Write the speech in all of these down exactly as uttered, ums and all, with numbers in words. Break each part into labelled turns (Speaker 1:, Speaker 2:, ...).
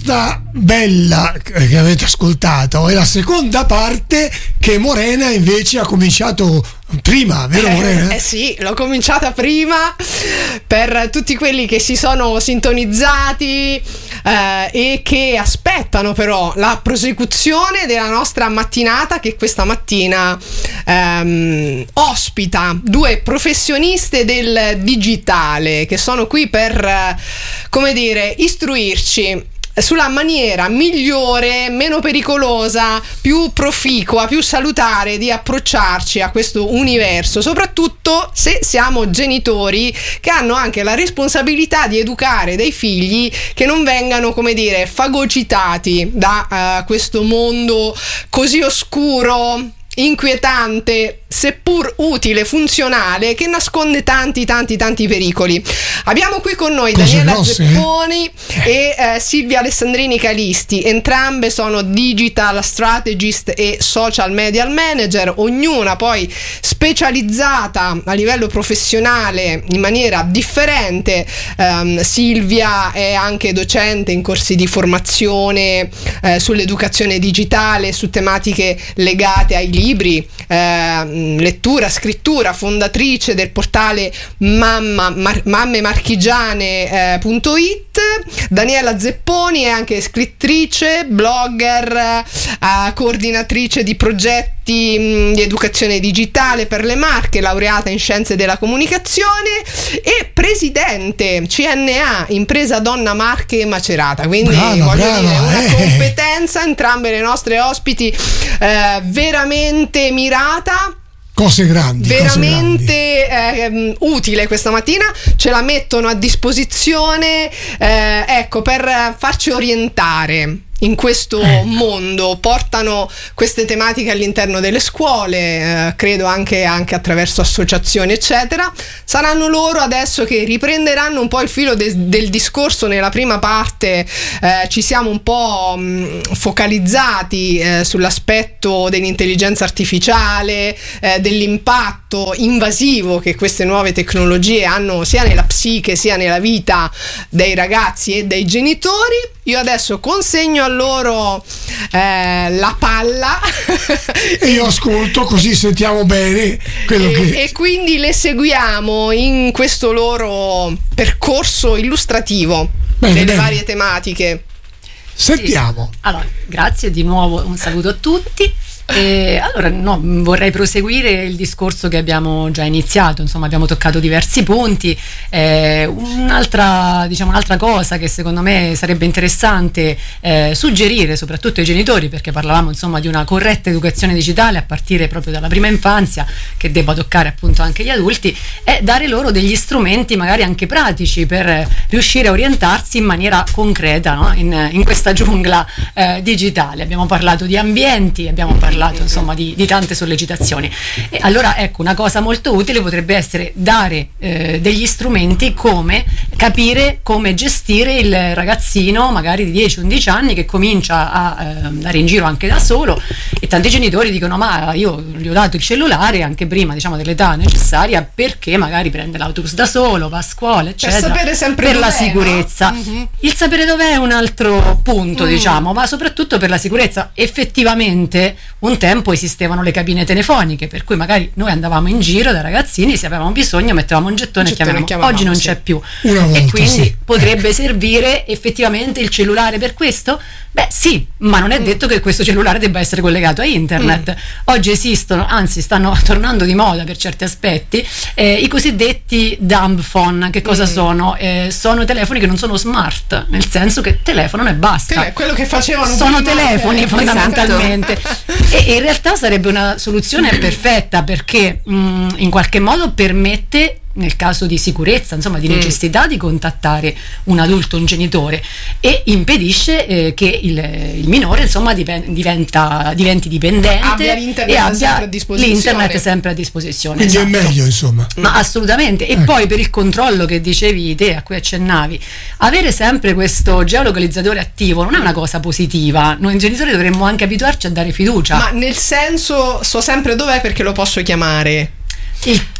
Speaker 1: risposta bella che avete ascoltato è la seconda parte, che Morena invece ha cominciato prima, vero Morena?
Speaker 2: Eh, eh sì, l'ho cominciata prima. Per tutti quelli che si sono sintonizzati eh, e che aspettano però la prosecuzione della nostra mattinata, che questa mattina ehm, ospita due professioniste del digitale che sono qui per, eh, come dire, istruirci sulla maniera migliore, meno pericolosa, più proficua, più salutare di approcciarci a questo universo, soprattutto se siamo genitori che hanno anche la responsabilità di educare dei figli che non vengano, come dire, fagocitati da uh, questo mondo così oscuro, inquietante, seppur utile, funzionale, che nasconde tanti tanti tanti pericoli. Abbiamo qui con noi
Speaker 1: Cose
Speaker 2: Daniela
Speaker 1: grosse,
Speaker 2: Zepponi eh? e eh, Silvia Alessandrini Calisti. Entrambe sono digital strategist e social media manager, ognuna poi specializzata a livello professionale in maniera differente. um, Silvia è anche docente in corsi di formazione eh, sull'educazione digitale, su tematiche legate ai libri, eh, lettura, scrittura, fondatrice del portale mamma, mar, mamme marchigiane punto it. Daniela Zepponi è anche scrittrice, blogger, eh, coordinatrice di progetti mh, di educazione digitale per le Marche, laureata in scienze della comunicazione e presidente C N A Impresa Donna Marche e Macerata. Quindi
Speaker 1: brava,
Speaker 2: voglio
Speaker 1: brava,
Speaker 2: dire, una
Speaker 1: eh.
Speaker 2: competenza, entrambe le nostre ospiti eh, veramente mirata.
Speaker 1: Cose grandi,
Speaker 2: veramente
Speaker 1: cose grandi.
Speaker 2: Eh, utile questa mattina, ce la mettono a disposizione eh, ecco, per farci orientare in questo ecco. mondo. Portano queste tematiche all'interno delle scuole, eh, credo anche, anche attraverso associazioni eccetera. Saranno loro adesso che riprenderanno un po' il filo de- del discorso. Nella prima parte eh, ci siamo un po' mh, focalizzati eh, sull'aspetto dell'intelligenza artificiale, eh, dell'impatto invasivo che queste nuove tecnologie hanno sia nella psiche sia nella vita dei ragazzi e dei genitori. Io adesso consegno a loro eh, la palla
Speaker 1: e io ascolto, così sentiamo bene quello
Speaker 2: e,
Speaker 1: che...
Speaker 2: e quindi le seguiamo in questo loro percorso illustrativo bene, delle bene. varie tematiche.
Speaker 1: Sentiamo.
Speaker 3: Sì. Allora, grazie di nuovo, un saluto a tutti. E allora no, vorrei proseguire il discorso che abbiamo già iniziato. Insomma, abbiamo toccato diversi punti. Eh, un'altra, diciamo, un'altra cosa che secondo me sarebbe interessante eh, suggerire soprattutto ai genitori, perché parlavamo insomma di una corretta educazione digitale a partire proprio dalla prima infanzia, che debba toccare appunto anche gli adulti, è dare loro degli strumenti magari anche pratici per riuscire a orientarsi in maniera concreta, no? in, in questa giungla eh, digitale. Abbiamo parlato di ambienti, abbiamo parlato insomma di, di tante sollecitazioni, e allora ecco, una cosa molto utile potrebbe essere dare eh, degli strumenti, come capire come gestire il ragazzino magari di dieci undici anni che comincia a eh, andare in giro anche da solo, e tanti genitori dicono ma io gli ho dato il cellulare anche prima, diciamo, dell'età necessaria, perché magari prende l'autobus da solo, va a scuola eccetera,
Speaker 2: per sapere sempre
Speaker 3: per
Speaker 2: dov'è,
Speaker 3: la sicurezza, no? Mm-hmm. Il sapere dov'è è un altro punto, mm. diciamo, ma soprattutto per la sicurezza. Effettivamente un tempo esistevano le cabine telefoniche, per cui magari noi andavamo in giro da ragazzini, se avevamo bisogno mettevamo un gettone,
Speaker 2: gettone
Speaker 3: e chiamavamo. chiamavamo. Oggi non sì. c'è più.
Speaker 1: Una volta,
Speaker 3: e quindi
Speaker 1: sì.
Speaker 3: potrebbe servire effettivamente il cellulare per questo? Beh sì, ma non è detto che questo cellulare debba essere collegato a internet. Mm. Oggi esistono, anzi stanno tornando di moda per certi aspetti, eh, i cosiddetti dumb phone. Che cosa mm. sono? Eh, sono telefoni che non sono smart, nel senso che telefonano e basta.
Speaker 2: Sì, quello che facevano
Speaker 3: sono
Speaker 2: prima,
Speaker 3: telefoni
Speaker 2: eh,
Speaker 3: fondamentalmente.
Speaker 2: esatto.
Speaker 3: E in realtà sarebbe una soluzione perfetta, perché mh, in qualche modo permette, nel caso di sicurezza, insomma di necessità mm. di contattare un adulto, un genitore, e impedisce eh, che il, il minore insomma dipen- diventa, diventi dipendente,
Speaker 2: abbia l'internet
Speaker 3: e abbia
Speaker 2: sempre a disposizione.
Speaker 3: l'internet sempre a disposizione.
Speaker 1: Quindi
Speaker 3: esatto.
Speaker 1: è meglio, insomma.
Speaker 3: Ma assolutamente. E
Speaker 1: ecco.
Speaker 3: poi per il controllo che dicevi te, a cui accennavi, avere sempre questo geolocalizzatore attivo non è una cosa positiva. Noi genitori dovremmo anche abituarci a dare fiducia.
Speaker 2: Ma nel senso, so sempre dov'è perché lo posso chiamare.
Speaker 3: Il,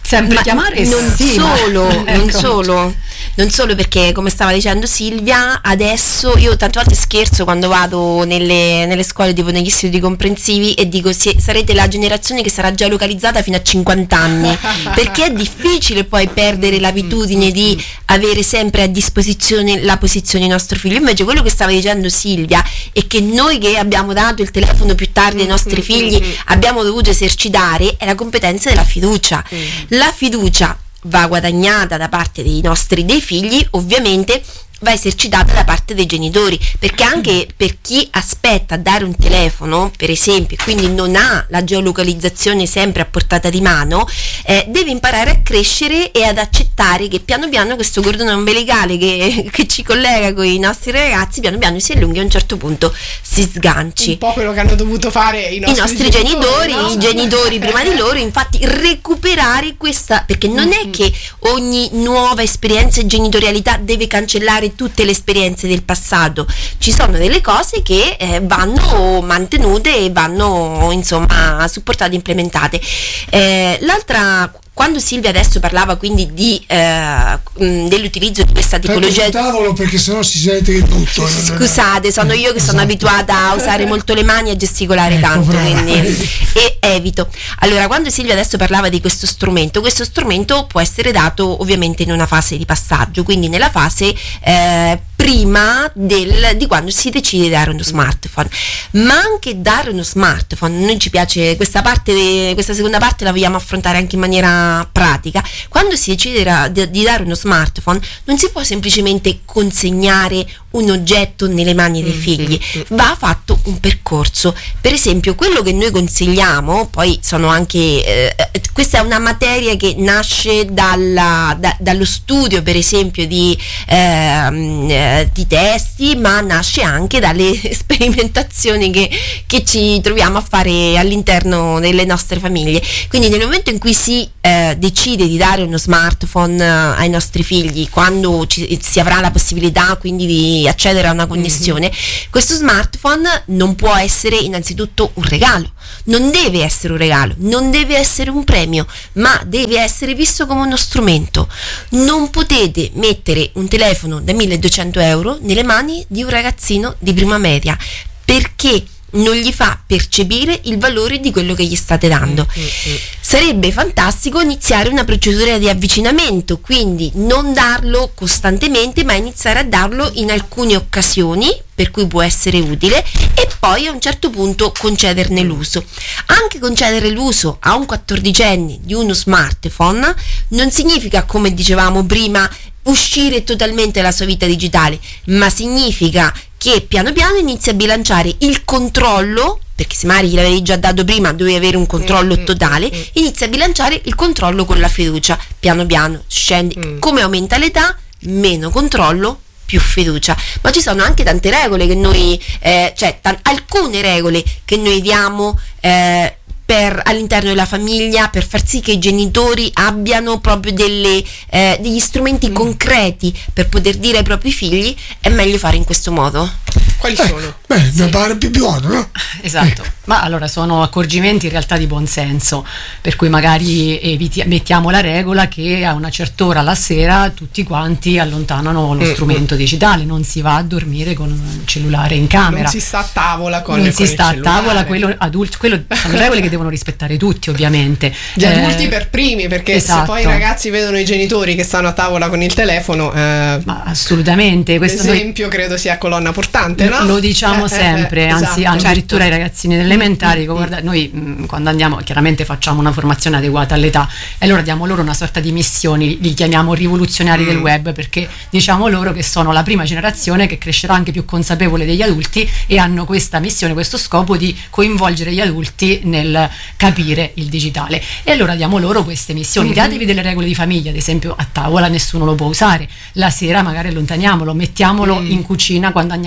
Speaker 3: sempre
Speaker 4: Ma
Speaker 3: chiamare
Speaker 4: non
Speaker 3: sì,
Speaker 4: solo,
Speaker 3: ma...
Speaker 4: non
Speaker 3: ecco.
Speaker 4: solo, non solo perché come stava dicendo Silvia, adesso io tante volte scherzo quando vado nelle, nelle scuole tipo negli istituti comprensivi e dico sì, sarete la generazione che sarà geolocalizzata fino a cinquanta anni, perché è difficile poi perdere l'abitudine di avere sempre a disposizione la posizione di nostro figlio. Invece quello che stava dicendo Silvia è che noi che abbiamo dato il telefono più tardi ai nostri figli abbiamo dovuto esercitare è la competenza della fiducia. La fiducia va guadagnata da parte dei nostri dei figli, ovviamente va esercitata da parte dei genitori, perché anche per chi aspetta a dare un telefono, per esempio, e quindi non ha la geolocalizzazione sempre a portata di mano, eh, deve imparare a crescere e ad accettare che piano piano questo cordone ombelicale che, che ci collega con i nostri ragazzi piano piano si allunghi e a un certo punto si sganci.
Speaker 2: Un po' quello che hanno dovuto fare i nostri,
Speaker 4: I nostri genitori,
Speaker 2: no?
Speaker 4: i genitori prima di loro, infatti recuperare questa, perché non è che ogni nuova esperienza e genitorialità deve cancellare tutte le esperienze del passato, ci sono delle cose che eh, vanno mantenute e vanno insomma supportate e implementate. Eh, l'altra, quando Silvia adesso parlava quindi di eh, dell'utilizzo di questa tipologia
Speaker 1: di tavolo, perché sennò si sente che tutto.
Speaker 4: Scusate, sono io che sono
Speaker 1: esatto.
Speaker 4: abituata a usare molto le mani e a gesticolare
Speaker 1: ecco,
Speaker 4: tanto,
Speaker 1: brava.
Speaker 4: quindi e evito. Allora, quando Silvia adesso parlava di questo strumento, questo strumento può essere dato ovviamente in una fase di passaggio, quindi nella fase eh, prima del, di quando si decide di dare uno smartphone, ma anche dare uno smartphone, noi ci piace questa parte, questa seconda parte la vogliamo affrontare anche in maniera pratica. Quando si decide di, di dare uno smartphone non si può semplicemente consegnare un oggetto nelle mani dei figli, va fatto un percorso. Per esempio, quello che noi consigliamo, poi sono anche eh, questa è una materia che nasce dalla, da, dallo studio per esempio di, eh, di testi, ma nasce anche dalle sperimentazioni che, che ci troviamo a fare all'interno delle nostre famiglie. Quindi nel momento in cui si eh, decide di dare uno smartphone ai nostri figli, quando ci, si avrà la possibilità quindi di accedere a una connessione, mm-hmm. questo smartphone non può essere innanzitutto un regalo, non deve essere un regalo, non deve essere un premio, ma deve essere visto come uno strumento. Non potete mettere un telefono da milleduecento euro nelle mani di un ragazzino di prima media, perché non gli fa percepire il valore di quello che gli state dando. Mm-hmm. Sarebbe fantastico iniziare una procedura di avvicinamento, quindi non darlo costantemente, ma iniziare a darlo in alcune occasioni per cui può essere utile, e poi a un certo punto concederne l'uso. Anche concedere l'uso a un quattordicenne di uno smartphone non significa, come dicevamo prima, uscire totalmente dalla sua vita digitale, ma significa che piano piano inizia a bilanciare il controllo, perché se magari gliel'avevi già dato prima dovevi avere un controllo mm, totale, mm, inizia a bilanciare il controllo con la fiducia, piano piano scendi, mm. come aumenta l'età, meno controllo, più fiducia. Ma ci sono anche tante regole che noi, eh, cioè t- alcune regole che noi diamo eh, per, all'interno della famiglia, per far sì che i genitori abbiano proprio delle, eh, degli strumenti mm. concreti per poter dire ai propri figli è meglio fare in questo modo.
Speaker 2: Quali
Speaker 1: eh,
Speaker 2: sono?
Speaker 1: Beh, sì. Mi pare più buono, no?
Speaker 3: Esatto, eh. ma allora sono accorgimenti in realtà di buon senso, per cui magari eviti- mettiamo la regola che a una certa ora la sera tutti quanti allontanano lo mm. strumento digitale, non si va a dormire con un cellulare in camera.
Speaker 2: Non si sta a tavola con,
Speaker 3: non
Speaker 2: con
Speaker 3: si
Speaker 2: il
Speaker 3: sta a
Speaker 2: cellulare.
Speaker 3: tavola, quello adulto, quello sono regole che devono rispettare tutti ovviamente.
Speaker 2: Gli eh, adulti per primi, perché
Speaker 3: esatto.
Speaker 2: se poi i ragazzi vedono i genitori che stanno a tavola con il telefono, eh,
Speaker 3: ma assolutamente, questo
Speaker 2: l'esempio noi, credo sia colonna portante, no?
Speaker 3: Lo diciamo
Speaker 2: eh,
Speaker 3: sempre,
Speaker 2: eh,
Speaker 3: anzi
Speaker 2: esatto.
Speaker 3: addirittura ai ragazzini elementari, mm-hmm. guarda, noi mh, quando andiamo chiaramente facciamo una formazione adeguata all'età e allora diamo loro una sorta di missioni, li chiamiamo rivoluzionari mm. del web, perché diciamo loro che sono la prima generazione che crescerà anche più consapevole degli adulti e hanno questa missione, questo scopo di coinvolgere gli adulti nel capire il digitale, e allora diamo loro queste missioni. Mm-hmm. Datevi delle regole di famiglia, ad esempio a tavola nessuno lo può usare, la sera magari allontaniamolo, mettiamolo mm. in cucina quando andiamo a dormire,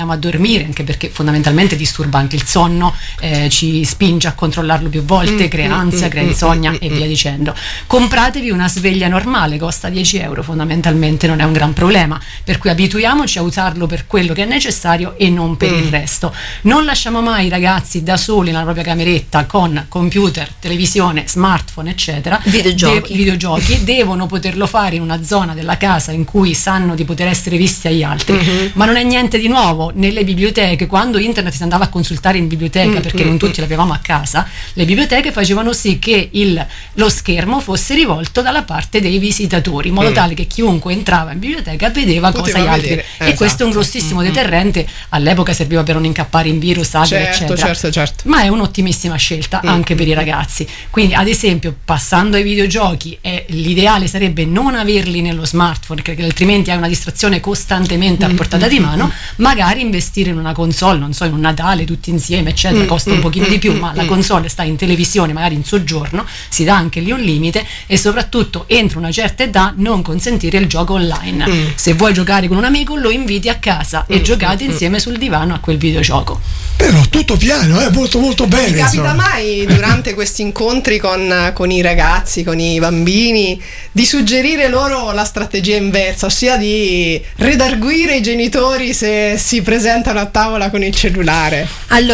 Speaker 3: dormire, anche perché fondamentalmente disturba anche il sonno, eh, ci spinge a controllarlo più volte, crea ansia, crea insonnia e via dicendo. Compratevi una sveglia normale, costa dieci euro, fondamentalmente non è un gran problema, per cui abituiamoci a usarlo per quello che è necessario e non per il resto. Non lasciamo mai i ragazzi da soli nella propria cameretta con computer, televisione, smartphone eccetera,
Speaker 4: videogiochi,
Speaker 3: De- videogiochi. Devono poterlo fare in una zona della casa in cui sanno di poter essere visti agli altri, mm-hmm. ma non è niente di nuovo. Nelle biblioteche, quando internet si andava a consultare in biblioteca, mm-hmm. perché non tutti l'avevamo a casa, le biblioteche facevano sì che il, lo schermo fosse rivolto dalla parte dei visitatori, in modo mm. tale che chiunque entrava in biblioteca vedeva
Speaker 2: Poteva
Speaker 3: cosa gli altri
Speaker 2: vedere.
Speaker 3: e
Speaker 2: Esatto.
Speaker 3: questo è un grossissimo mm-hmm. deterrente. All'epoca serviva per non incappare in virus, hacker,
Speaker 2: certo,
Speaker 3: eccetera,
Speaker 2: certo, certo.
Speaker 3: ma è un'ottimissima scelta
Speaker 2: mm-hmm.
Speaker 3: anche per i ragazzi. Quindi ad esempio, passando ai videogiochi, eh, l'ideale sarebbe non averli nello smartphone, perché altrimenti hai una distrazione costantemente a portata di mano. Magari investire in una console, non so, in un Natale tutti insieme eccetera, costa un pochino di più, ma la console sta in televisione magari in soggiorno, si dà anche lì un limite, e soprattutto entro una certa età non consentire il gioco online. mm. Se vuoi giocare con un amico lo inviti a casa mm. e giocate mm. insieme sul divano a quel videogioco.
Speaker 1: Però tutto piano, è eh, molto molto bene.
Speaker 2: Ti capita
Speaker 1: insomma.
Speaker 2: mai durante questi incontri con, con i ragazzi, con i bambini, di suggerire loro la strategia inversa, ossia di redarguire i genitori se si presentano a tavola con il cellulare?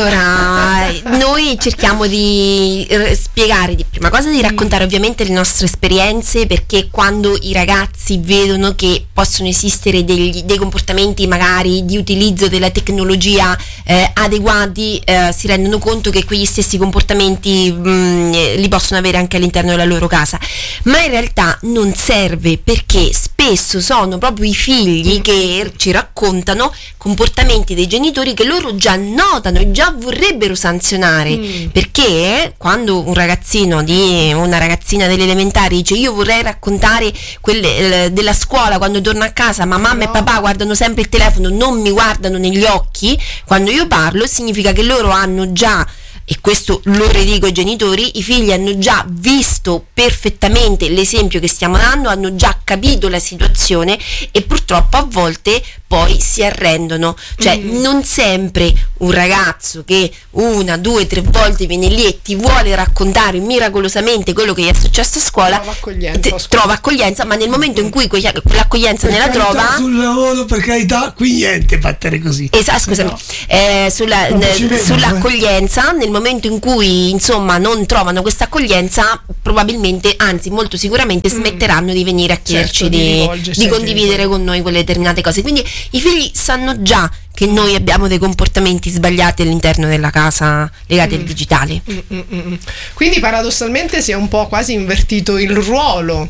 Speaker 4: Allora, noi cerchiamo di spiegare di prima cosa, di raccontare ovviamente le nostre esperienze, perché quando i ragazzi vedono che possono esistere degli, dei comportamenti magari di utilizzo della tecnologia eh, adeguati, eh, si rendono conto che quegli stessi comportamenti mh, li possono avere anche all'interno della loro casa, ma in realtà non serve, perché spesso sono proprio i figli che ci raccontano comportamenti dei genitori che loro già notano e già vorrebbero sanzionare, mm. perché quando un ragazzino di una ragazzina delle elementari dice io vorrei raccontare quelle eh, della scuola quando torno a casa, ma mamma no. e papà guardano sempre il telefono, non mi guardano negli occhi quando io parlo, significa che loro hanno già, e questo lo ridico ai genitori, i figli hanno già visto perfettamente l'esempio che stiamo dando, hanno già capito la situazione e purtroppo a volte poi si arrendono. Cioè mm. non sempre un ragazzo che una, due, tre volte viene lì e ti vuole raccontare miracolosamente quello che gli è successo a scuola
Speaker 2: trova accoglienza,
Speaker 4: te, trova accoglienza, ma nel momento in cui quella, quell'accoglienza
Speaker 1: per
Speaker 4: nella trova
Speaker 1: sul lavoro, per carità, qui niente battere così.
Speaker 4: Esatto, scusami, no. eh, sulla, n- sull'accoglienza, nel momento in cui insomma non trovano questa accoglienza, probabilmente, anzi molto sicuramente smetteranno mm. di venire a chiederci certo, di, di, di condividere con noi quelle determinate cose. Quindi i figli sanno già che noi abbiamo dei comportamenti sbagliati all'interno della casa legati mm. al digitale.
Speaker 2: Mm, mm, mm. Quindi paradossalmente si è un po' quasi invertito il ruolo.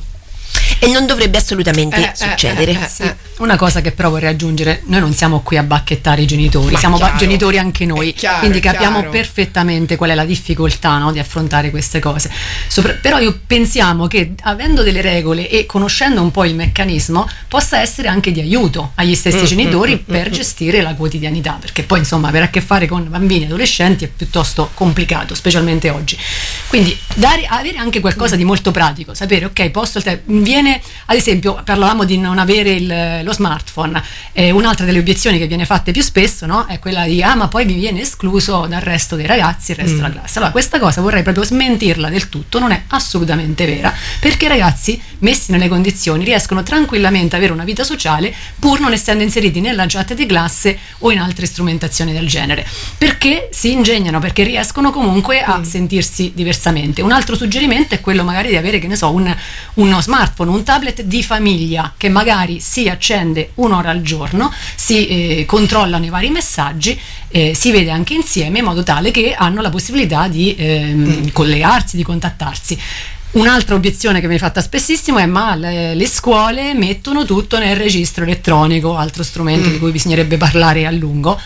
Speaker 4: E non dovrebbe assolutamente
Speaker 2: eh,
Speaker 4: succedere.
Speaker 2: Eh, eh, eh,
Speaker 3: sì. Una cosa che però vorrei aggiungere: noi non siamo qui a bacchettare i genitori,
Speaker 2: ma
Speaker 3: siamo
Speaker 2: chiaro,
Speaker 3: genitori anche noi,
Speaker 2: chiaro,
Speaker 3: quindi capiamo
Speaker 2: chiaro.
Speaker 3: perfettamente qual è la difficoltà, no, di affrontare queste cose. Sopra- però io pensiamo che avendo delle regole e conoscendo un po' il meccanismo possa essere anche di aiuto agli stessi mm, genitori mm, per mm, gestire mm. la quotidianità, perché poi insomma avere a che fare con bambini e adolescenti è piuttosto complicato, specialmente oggi. Quindi dare, avere anche qualcosa di molto pratico, sapere ok, posto il te- viene, ad esempio parlavamo di non avere il, lo smartphone, eh, un'altra delle obiezioni che viene fatte più spesso, no, è quella di ah ma poi mi viene escluso dal resto dei ragazzi, il resto mm. della classe. Allora questa cosa vorrei proprio smentirla del tutto, non è assolutamente vera, perché i ragazzi messi nelle condizioni riescono tranquillamente ad avere una vita sociale pur non essendo inseriti nella chat di classe o in altre strumentazioni del genere, perché si ingegnano, perché riescono comunque a mm. sentirsi diversamente. Un altro suggerimento è quello magari di avere, che ne so, un, uno smartphone, un tablet di famiglia che magari si accende un'ora al giorno, si eh, controllano i vari messaggi, eh, si vede anche insieme, in modo tale che hanno la possibilità di eh, mm. collegarsi, di contattarsi. Un'altra obiezione che mi è fatta spessissimo è ma le, le scuole mettono tutto nel registro elettronico, altro strumento mm. di cui bisognerebbe parlare a lungo,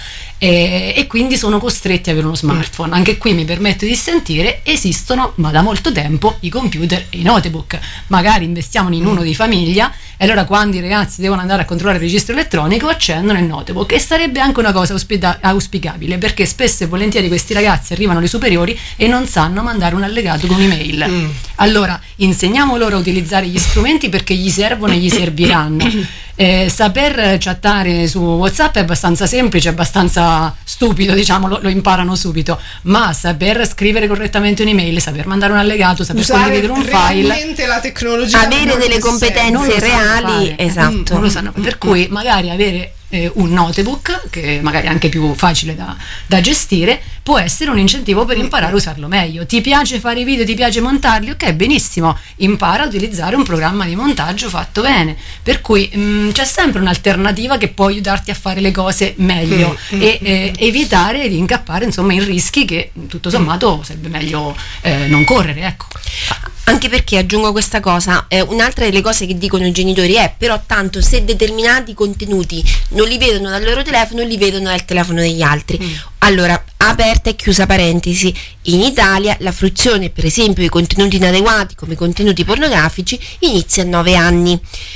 Speaker 3: e, e quindi sono costretti ad avere uno smartphone. Anche qui mi permetto di sentire, esistono ma da molto tempo i computer e i notebook, magari investiamo in uno di famiglia e allora quando i ragazzi devono andare a controllare il registro elettronico accendono il notebook, e sarebbe anche una cosa auspica- auspicabile, perché spesso e volentieri questi ragazzi arrivano alle superiori e non sanno mandare un allegato con un'email. Mm. Allora insegniamo loro a utilizzare gli strumenti perché gli servono e gli serviranno. Eh, saper chattare su WhatsApp è abbastanza semplice, abbastanza stupido, diciamo, lo, lo imparano subito, ma saper scrivere correttamente un'email, saper mandare un allegato, saper
Speaker 2: usare
Speaker 3: condividere un file,
Speaker 2: realmente la tecnologia,
Speaker 4: avere delle competenze reali, esatto.
Speaker 3: Mm, non lo sanno, per cui magari avere eh, un notebook, che magari è anche più facile da, da gestire, può essere un incentivo per imparare a usarlo meglio. Ti piace fare i video, ti piace montarli? Ok, benissimo, impara a utilizzare un programma di montaggio fatto bene, per cui mh, c'è sempre un'alternativa che può aiutarti a fare le cose meglio mm, e eh, evitare di incappare insomma in rischi che tutto sommato sarebbe meglio eh, non correre, ecco.
Speaker 4: Anche perché, aggiungo questa cosa, eh, un'altra delle cose che dicono i genitori è: però tanto se determinati contenuti non li vedono dal loro telefono, li vedono dal telefono degli altri. Mm. Allora, aperta e chiusa parentesi, in Italia la fruizione per esempio di contenuti inadeguati come contenuti pornografici inizia a nove anni,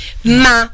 Speaker 4: ma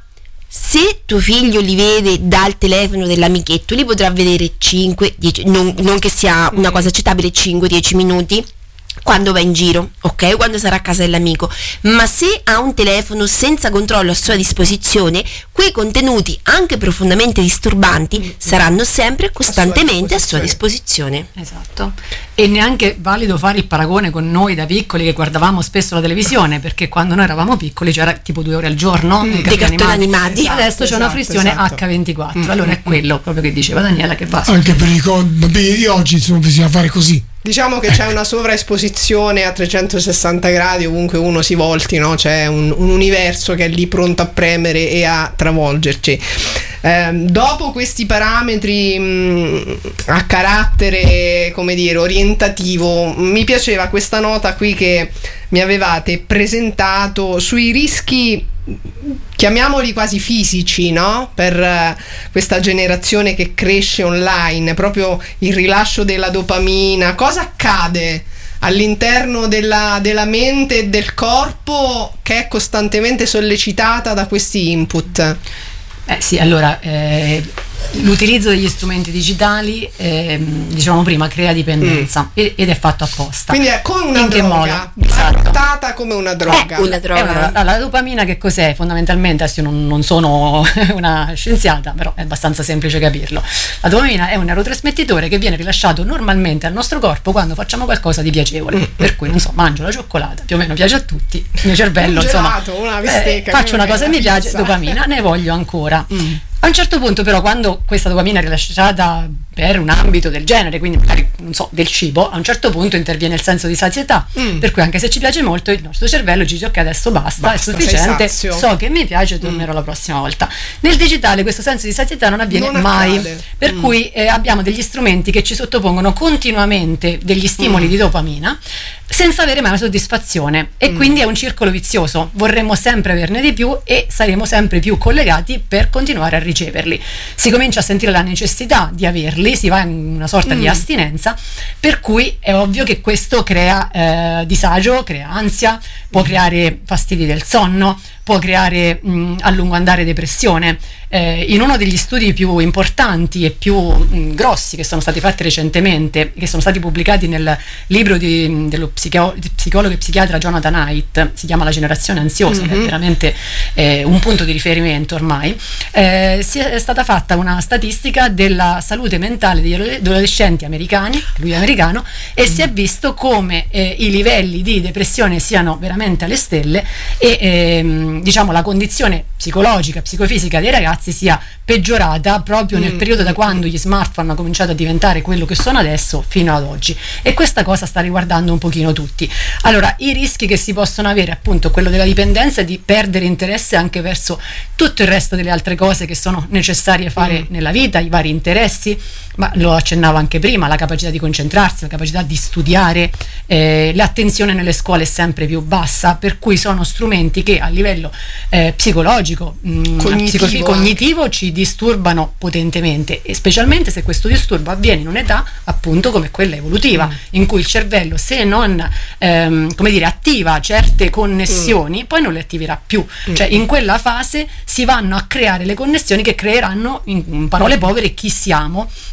Speaker 4: se tuo figlio li vede dal telefono dell'amichetto, li potrà vedere cinque dieci, non, non che sia una cosa accettabile, cinque dieci minuti quando va in giro, ok? Quando sarà a casa dell'amico, ma se ha un telefono senza controllo a sua disposizione, quei contenuti anche profondamente disturbanti mm. saranno sempre e costantemente a sua disposizione.
Speaker 3: Esatto. E neanche valido fare il paragone con noi da piccoli che guardavamo spesso la televisione, perché quando noi eravamo piccoli c'era tipo due ore al giorno
Speaker 4: mm. dei cartoni animati.
Speaker 3: Esatto, adesso c'è
Speaker 2: esatto,
Speaker 3: una fruizione
Speaker 2: esatto.
Speaker 3: acca ventiquattro, mm. allora è quello proprio che diceva Daniela che basta.
Speaker 1: Anche per i bambini di oggi insomma bisogna fare così.
Speaker 2: Diciamo che c'è una sovraesposizione a trecentosessanta gradi ovunque uno si volti, no? C'è un, un universo che è lì pronto a premere e a travolgerci. Eh, dopo questi parametri mh, a carattere, come dire, orientativo, mi piaceva questa nota qui che mi avevate presentato sui rischi, chiamiamoli quasi fisici, no? Per uh, questa generazione che cresce online, proprio il rilascio della dopamina. Cosa accade all'interno della, della mente e del corpo che è costantemente sollecitata da questi input?
Speaker 3: Eh sì, allora eh, l'utilizzo degli strumenti digitali, eh, diciamo prima, crea dipendenza mm. ed è fatto apposta.
Speaker 2: Quindi è come una
Speaker 3: In
Speaker 2: droga,
Speaker 3: esatto.
Speaker 2: trattata come una droga.
Speaker 4: È una droga.
Speaker 3: È una, la dopamina che cos'è? Fondamentalmente, adesso io non, non sono una scienziata, però è abbastanza semplice capirlo. La dopamina è un neurotrasmettitore che viene rilasciato normalmente al nostro corpo quando facciamo qualcosa di piacevole. Mm. Per cui, non so, mangio la cioccolata, più o meno piace a tutti, il mio cervello,
Speaker 2: un
Speaker 3: insomma,
Speaker 2: gelato, una bistecca,
Speaker 3: eh, faccio una cosa che mi piace,
Speaker 2: pizza.
Speaker 3: dopamina, ne voglio ancora.
Speaker 2: Mm.
Speaker 3: A un certo punto però, quando questa dopamina è rilasciata per un ambito del genere, quindi magari, non so, del cibo, a un certo punto interviene il senso di sazietà, mm. per cui anche se ci piace molto il nostro cervello ci dice ok, adesso basta,
Speaker 2: basta,
Speaker 3: è sufficiente, so che mi piace, tornerò mm. la prossima volta. Nel digitale questo senso di sazietà non avviene
Speaker 2: non
Speaker 3: mai,
Speaker 2: accade.
Speaker 3: per mm. cui eh, abbiamo degli strumenti che ci sottopongono continuamente degli stimoli mm. di dopamina senza avere mai una soddisfazione e mm. quindi è un circolo vizioso, vorremmo sempre averne di più e saremo sempre più collegati per continuare a riceverli. Si comincia a sentire la necessità di averli, si va in una sorta mm. di astinenza, per cui è ovvio che questo crea eh, disagio, crea ansia, può creare fastidi del sonno, può creare mh, a lungo andare depressione. Eh, in uno degli studi più importanti e più mh, grossi che sono stati fatti recentemente, che sono stati pubblicati nel libro di, dello psichio- psicologo e psichiatra Jonathan Haidt, si chiama La generazione ansiosa, mm-hmm. che è veramente eh, un punto di riferimento ormai, eh, si è stata fatta una statistica della salute mentale degli adolescenti americani, lui è americano, e mm-hmm. si è visto come eh, i livelli di depressione siano veramente alle stelle e ehm, diciamo la condizione psicologica, psicofisica dei ragazzi sia peggiorata proprio mm. nel periodo da quando gli smartphone hanno cominciato a diventare quello che sono adesso fino ad oggi, e questa cosa sta riguardando un pochino tutti. Allora, i rischi che si possono avere, appunto, quello della dipendenza e di perdere interesse anche verso tutto il resto delle altre cose che sono necessarie fare mm. nella vita, i vari interessi, ma lo accennavo anche prima, la capacità di concentrarsi, la capacità di studiare, eh, l'attenzione nelle scuole è sempre più bassa, per cui sono strumenti che a livello eh, psicologico, mh,
Speaker 2: cognitivo,
Speaker 3: psico- cognitivo ci disturbano potentemente, e specialmente se questo disturbo avviene in un'età appunto come quella evolutiva, mm. in cui il cervello, se non ehm, come dire, attiva certe connessioni, mm. poi non le attiverà più, mm. cioè in quella fase si vanno a creare le connessioni che creeranno, in, in parole povere, chi siamo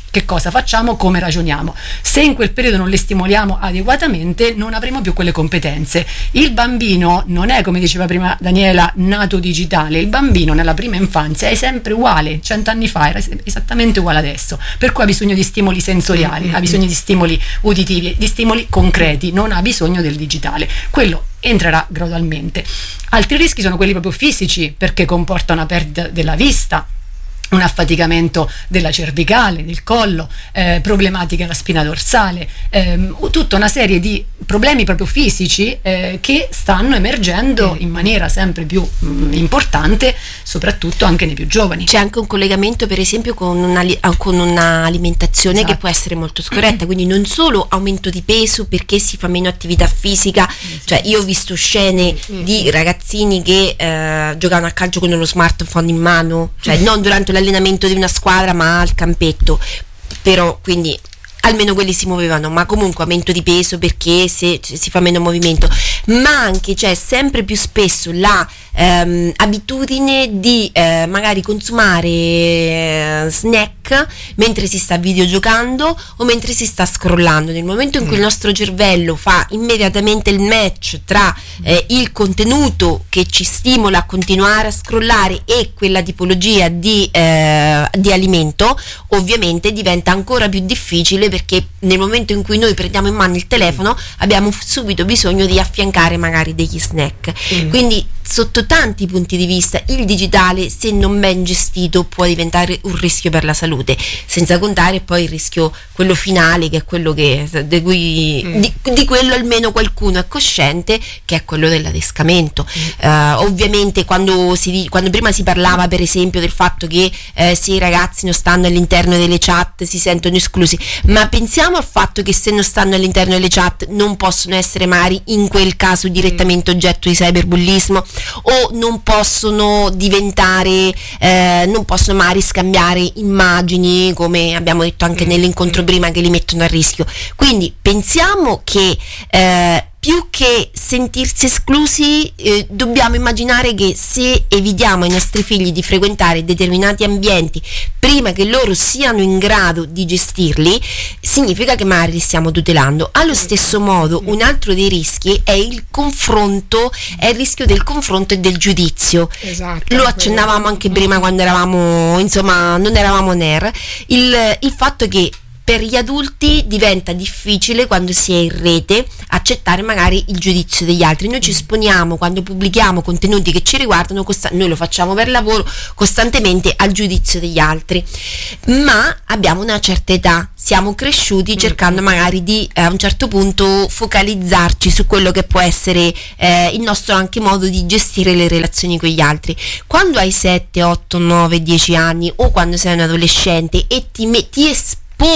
Speaker 3: che cosa facciamo, come ragioniamo. Se in quel periodo non le stimoliamo adeguatamente, non avremo più quelle competenze. Il bambino non è, come diceva prima Daniela, nato digitale. Il bambino nella prima infanzia è sempre uguale, cent'anni fa era esattamente uguale adesso, per cui ha bisogno di stimoli sensoriali, mm-hmm. ha bisogno di stimoli uditivi, di stimoli concreti, non ha bisogno del digitale. Quello entrerà gradualmente. Altri rischi sono quelli proprio fisici, perché comporta una perdita della vista, un affaticamento della cervicale, del collo, eh, problematiche alla spina dorsale, ehm, tutta una serie di problemi proprio fisici eh, che stanno emergendo in maniera sempre più mh, importante, soprattutto anche nei più giovani.
Speaker 4: C'è anche un collegamento per esempio con, una, con un'alimentazione esatto. che può essere molto scorretta, quindi non solo aumento di peso perché si fa meno attività fisica, esatto. cioè io ho visto scene mm-hmm. di ragazzini che eh, giocavano a calcio con uno smartphone in mano, cioè mm-hmm. non durante l'allenamento di una squadra ma al campetto, però quindi almeno quelli si muovevano, ma comunque aumento di peso perché se, si fa meno movimento, ma anche c'è sempre più spesso la ehm, abitudine di eh, magari consumare eh, snack mentre si sta videogiocando o mentre si sta scrollando. Nel momento in cui mm. il nostro cervello fa immediatamente il match tra eh, il contenuto che ci stimola a continuare a scrollare e quella tipologia di, eh, di alimento, ovviamente diventa ancora più difficile, perché nel momento in cui noi prendiamo in mano il telefono abbiamo subito bisogno di affiancare magari degli snack. Mm. Quindi sotto tanti punti di vista il digitale, se non ben gestito, può diventare un rischio per la salute, senza contare poi il rischio quello finale, che è quello che di cui mm. di, di quello almeno qualcuno è cosciente, che è quello dell'adescamento. Mm. Uh, ovviamente quando si quando prima si parlava per esempio del fatto che eh, se i ragazzi non stanno all'interno delle chat si sentono esclusi, ma pensiamo al fatto che se non stanno all'interno delle chat non possono essere magari in quel caso direttamente oggetto di cyberbullismo, o non possono diventare eh, non possono magari scambiare immagini, come abbiamo detto anche nell'incontro prima, che li mettono a rischio. Quindi pensiamo che eh, più che sentirsi esclusi eh, dobbiamo immaginare che se evitiamo ai nostri figli di frequentare determinati ambienti prima che loro siano in grado di gestirli, significa che magari li stiamo tutelando. Allo stesso modo, un altro dei rischi è il confronto, è il rischio del confronto e del giudizio.
Speaker 2: Esatto,
Speaker 4: lo accennavamo anche prima quando eravamo, insomma, non eravamo N E R, il, il fatto che per gli adulti diventa difficile, quando si è in rete, accettare magari il giudizio degli altri. Noi ci esponiamo, quando pubblichiamo contenuti che ci riguardano, costa- noi lo facciamo per lavoro, costantemente al giudizio degli altri, ma abbiamo una certa età, siamo cresciuti cercando magari di eh, a un certo punto focalizzarci su quello che può essere eh, il nostro anche modo di gestire le relazioni con gli altri. Quando hai sette, otto, nove, dieci anni, o quando sei un adolescente e ti metti esponi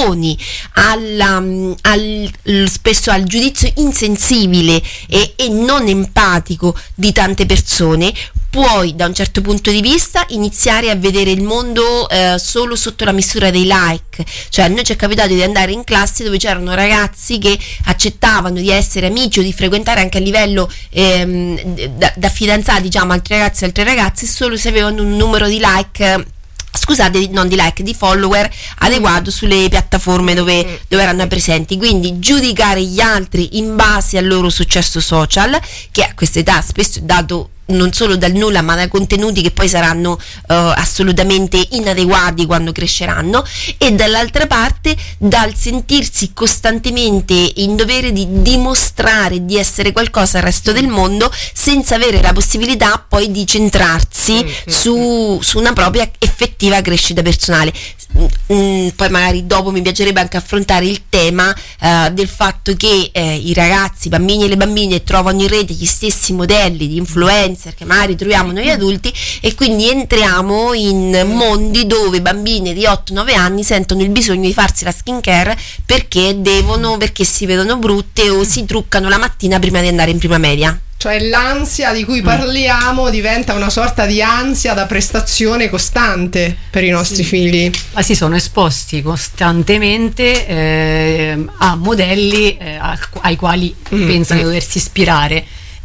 Speaker 4: alla, al, spesso al giudizio insensibile e, e non empatico di tante persone, puoi da un certo punto di vista iniziare a vedere il mondo eh, solo sotto la misura dei like. Cioè, a noi ci è capitato di andare in classe dove c'erano ragazzi che accettavano di essere amici o di frequentare anche a livello ehm, da, da fidanzati, diciamo, altri ragazzi e altre ragazze, solo se avevano un numero di like scusate, non di like, di follower adeguato sulle piattaforme dove, dove erano presenti. Quindi giudicare gli altri in base al loro successo social, che a questa età spesso è dato non solo dal nulla, ma da contenuti che poi saranno uh, assolutamente inadeguati quando cresceranno, e dall'altra parte dal sentirsi costantemente in dovere di dimostrare di essere qualcosa al resto del mondo, senza avere la possibilità poi di centrarsi su, su una propria effettiva crescita personale. Mm, poi magari dopo mi piacerebbe anche affrontare il tema uh, del fatto che eh, i ragazzi, i bambini e le bambine trovano in rete gli stessi modelli di influencer che magari troviamo noi adulti, e quindi entriamo in mondi dove bambine di otto nove anni sentono il bisogno di farsi la skincare perché devono, perché si vedono brutte o si truccano la mattina prima di andare in prima media.
Speaker 2: Cioè l'ansia di cui parliamo diventa una sorta di ansia da prestazione costante per i nostri sì. figli.
Speaker 3: Ma si sono esposti costantemente eh, a modelli eh, ai quali mm. pensano di doversi ispirare,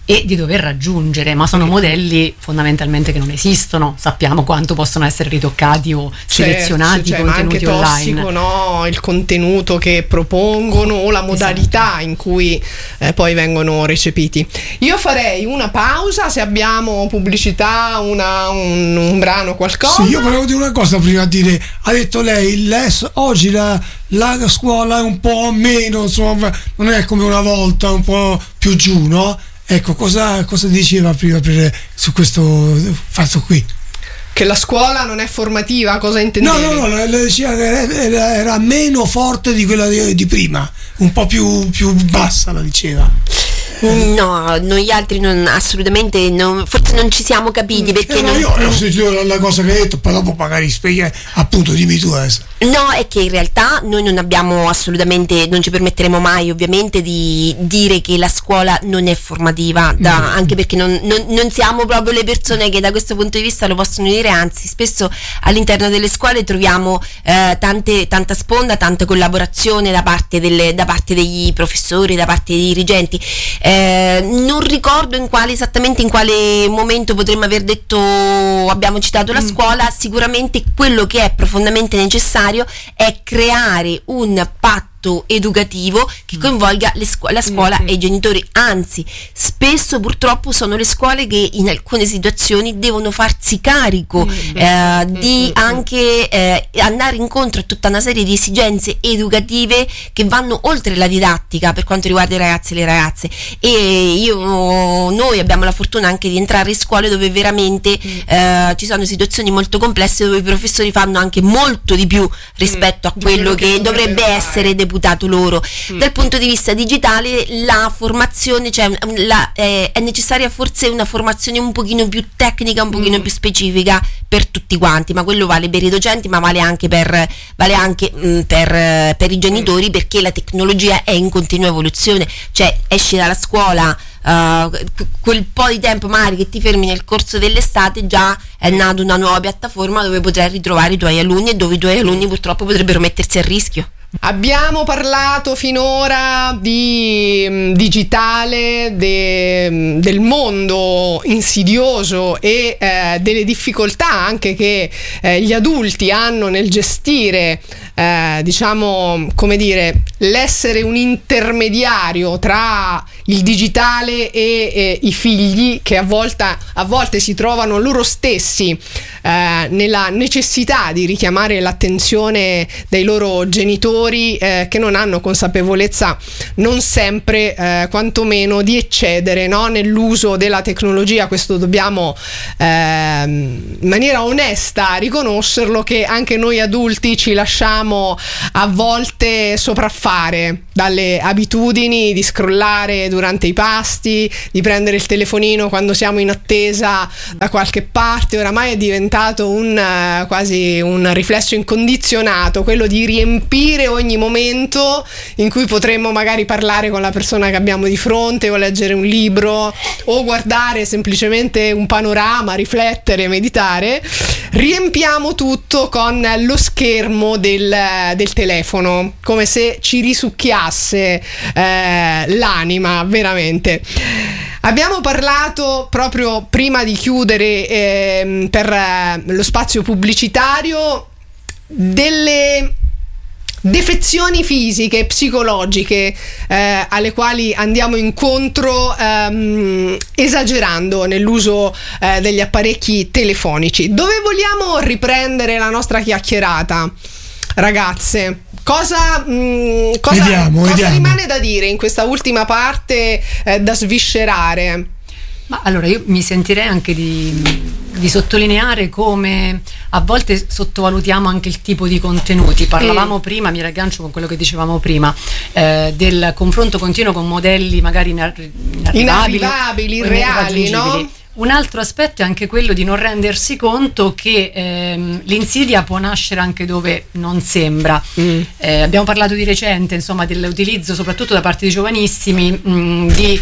Speaker 3: e di dover raggiungere, ma sono modelli fondamentalmente che non esistono. Sappiamo quanto possono essere ritoccati o selezionati,
Speaker 2: certo, cioè,
Speaker 3: contenuti
Speaker 2: ma anche
Speaker 3: online.
Speaker 2: tossico, no? Il contenuto che propongono o la modalità esatto. in cui eh, poi vengono recepiti. Io farei una pausa, se abbiamo pubblicità, una, un, un brano, qualcosa.
Speaker 1: Sì, io volevo dire una cosa prima di dire, ha detto lei, oggi la, la scuola è un po' meno, insomma, non è come una volta, un po' più giù, no? Ecco, cosa, cosa diceva prima per, su questo fatto qui?
Speaker 2: Che la scuola non è formativa, cosa intendevi?
Speaker 1: No, no, no, le diceva che era, era meno forte di quella di, di prima, un po' più, più bassa la diceva.
Speaker 4: No, noi altri non, assolutamente non, forse non ci siamo capiti perché
Speaker 1: eh no,
Speaker 4: non,
Speaker 1: io ho sentito la cosa che hai detto, poi dopo magari spieghi, appunto, dimmi tu adesso.
Speaker 4: No, è che in realtà noi non abbiamo assolutamente, non ci permetteremo mai ovviamente di dire che la scuola non è formativa, da, mm. anche perché non, non, non siamo proprio le persone che da questo punto di vista lo possono dire, anzi spesso all'interno delle scuole troviamo eh, tante, tanta sponda, tanta collaborazione da parte, delle, da parte degli professori, da parte dei dirigenti. Eh, non ricordo in quale esattamente in quale momento potremmo aver detto, abbiamo citato la scuola. Sicuramente quello che è profondamente necessario è creare un patto educativo che coinvolga le scu- la scuola mm-hmm. e i genitori, anzi spesso purtroppo sono le scuole che in alcune situazioni devono farsi carico mm-hmm. eh, di mm-hmm. anche eh, andare incontro a tutta una serie di esigenze educative che vanno oltre la didattica per quanto riguarda i ragazzi e le ragazze. E io noi abbiamo la fortuna anche di entrare in scuole dove veramente mm. eh, ci sono situazioni molto complesse, dove i professori fanno anche molto di più rispetto mm. a quello, quello che, che dovrebbe fare. essere deputato loro. Mm. Dal punto di vista digitale la formazione, cioè la, eh, è necessaria forse una formazione un pochino più tecnica, un pochino mm. più specifica per tutti quanti, ma quello vale per i docenti, ma vale anche per vale anche mh, per, per i genitori, perché la tecnologia è in continua evoluzione, cioè esci dalla scuola Uh, quel po' di tempo magari che ti fermi nel corso dell'estate, già è nata una nuova piattaforma dove potrai ritrovare i tuoi alunni e dove i tuoi alunni purtroppo potrebbero mettersi a rischio.
Speaker 2: Abbiamo parlato finora di mh, digitale, de, mh, del mondo insidioso e eh, delle difficoltà anche che eh, gli adulti hanno nel gestire, eh, diciamo, come dire, l'essere un intermediario tra il digitale e, e i figli, che a volte, a volte si trovano loro stessi eh, nella necessità di richiamare l'attenzione dei loro genitori, Eh, che non hanno consapevolezza non sempre eh, quantomeno di eccedere, no? nell'uso della tecnologia. Questo dobbiamo eh, in maniera onesta riconoscerlo, che anche noi adulti ci lasciamo a volte sopraffare dalle abitudini di scrollare durante i pasti, di prendere il telefonino quando siamo in attesa da qualche parte. Oramai è diventato un uh, quasi un riflesso incondizionato quello di riempire ogni momento in cui potremmo magari parlare con la persona che abbiamo di fronte, o leggere un libro, o guardare semplicemente un panorama, riflettere, meditare. Riempiamo tutto con lo schermo del, del telefono, come se ci risucchiasse eh, l'anima, veramente. Abbiamo parlato proprio prima di chiudere eh, per eh, lo spazio pubblicitario delle defezioni fisiche e psicologiche eh, alle quali andiamo incontro ehm, esagerando nell'uso eh, degli apparecchi telefonici. Dove vogliamo riprendere la nostra chiacchierata, ragazze? Cosa, mh, cosa,
Speaker 1: vediamo,
Speaker 2: cosa
Speaker 1: vediamo.
Speaker 2: rimane da dire in questa ultima parte eh, da sviscerare?
Speaker 3: Ma allora io mi sentirei anche di, di sottolineare come a volte sottovalutiamo anche il tipo di contenuti. Parlavamo mm. prima, mi raggancio con quello che dicevamo prima, eh, del confronto continuo con modelli magari inarrivabili,
Speaker 2: inarrivabili irreali, no?
Speaker 3: Un altro aspetto è anche quello di non rendersi conto che ehm, l'insidia può nascere anche dove non sembra. Mm. Eh, abbiamo parlato di recente, insomma, dell'utilizzo soprattutto da parte di giovanissimi mh, di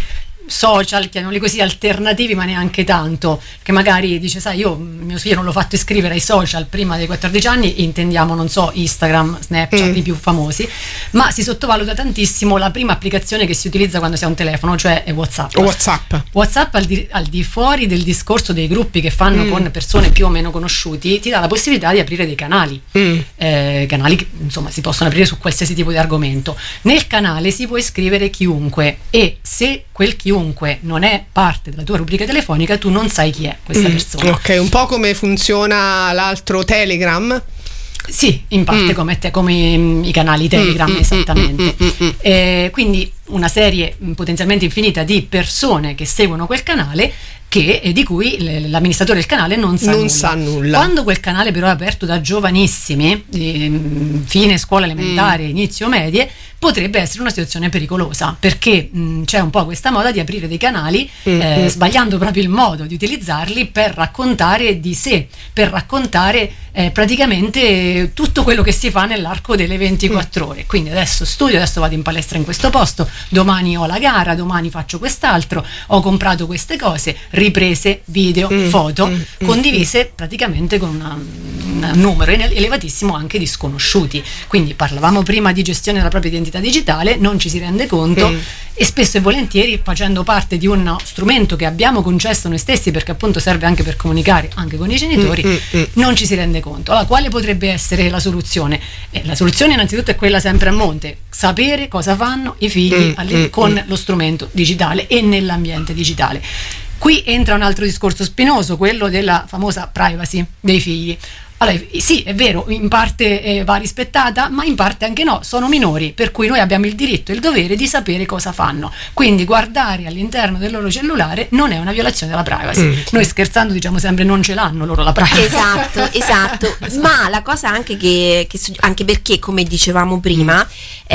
Speaker 3: social, chiamiamoli così, alternativi, ma neanche tanto, che magari dice, sai, io mio figlio non l'ho fatto iscrivere ai social prima dei quattordici anni, intendiamo, non so, Instagram, Snapchat, mm. i più famosi, ma si sottovaluta tantissimo la prima applicazione che si utilizza quando si ha un telefono, cioè è WhatsApp.
Speaker 2: WhatsApp,
Speaker 3: WhatsApp al di, al di fuori del discorso dei gruppi che fanno mm. con persone più o meno conosciuti, ti dà la possibilità di aprire dei canali, mm. eh, canali che insomma si possono aprire su qualsiasi tipo di argomento. Nel canale si può iscrivere chiunque, e se quel chiunque non è parte della tua rubrica telefonica, tu non sai chi è questa mm. persona.
Speaker 2: Ok, un po' come funziona l'altro Telegram.
Speaker 3: Sì, in parte mm. come, te, come i canali Telegram, mm, esattamente. Mm, mm, mm, mm. Eh, quindi una serie potenzialmente infinita di persone che seguono quel canale, che, e di cui l'amministratore del canale non sa
Speaker 2: non
Speaker 3: nulla.
Speaker 2: sa nulla.
Speaker 3: Quando quel canale però è aperto da giovanissimi, eh, fine scuola elementare, mm. inizio medie, potrebbe essere una situazione pericolosa, perché mh, c'è un po' questa moda di aprire dei canali mm. eh, sbagliando proprio il modo di utilizzarli per raccontare di sé, per raccontare eh, praticamente tutto quello che si fa nell'arco delle ventiquattro mm. ore. Quindi adesso studio, adesso vado in palestra in questo posto, domani ho la gara, domani faccio quest'altro, ho comprato queste cose, riprese, video, mm. foto, mm. condivise praticamente con una, un numero elevatissimo anche di sconosciuti. Quindi parlavamo prima di gestione della propria identità digitale, non ci si rende conto mm. e spesso e volentieri, facendo parte di uno strumento che abbiamo concesso noi stessi, perché appunto serve anche per comunicare anche con i genitori, mm. Mm. non ci si rende conto. Allora, quale potrebbe essere la soluzione? Eh, la soluzione innanzitutto è quella sempre a monte: sapere cosa fanno i figli mm. alle, con mm. lo strumento digitale e nell'ambiente digitale. Qui entra un altro discorso spinoso, quello della famosa privacy dei figli. Allora, sì, è vero, in parte eh, va rispettata, ma in parte anche no, sono minori, per cui noi abbiamo il diritto e il dovere di sapere cosa fanno. Quindi guardare all'interno del loro cellulare non è una violazione della privacy. Mm. Noi scherzando diciamo sempre non ce l'hanno loro la privacy.
Speaker 4: Esatto, esatto. Ma la cosa anche che, che anche perché, come dicevamo prima,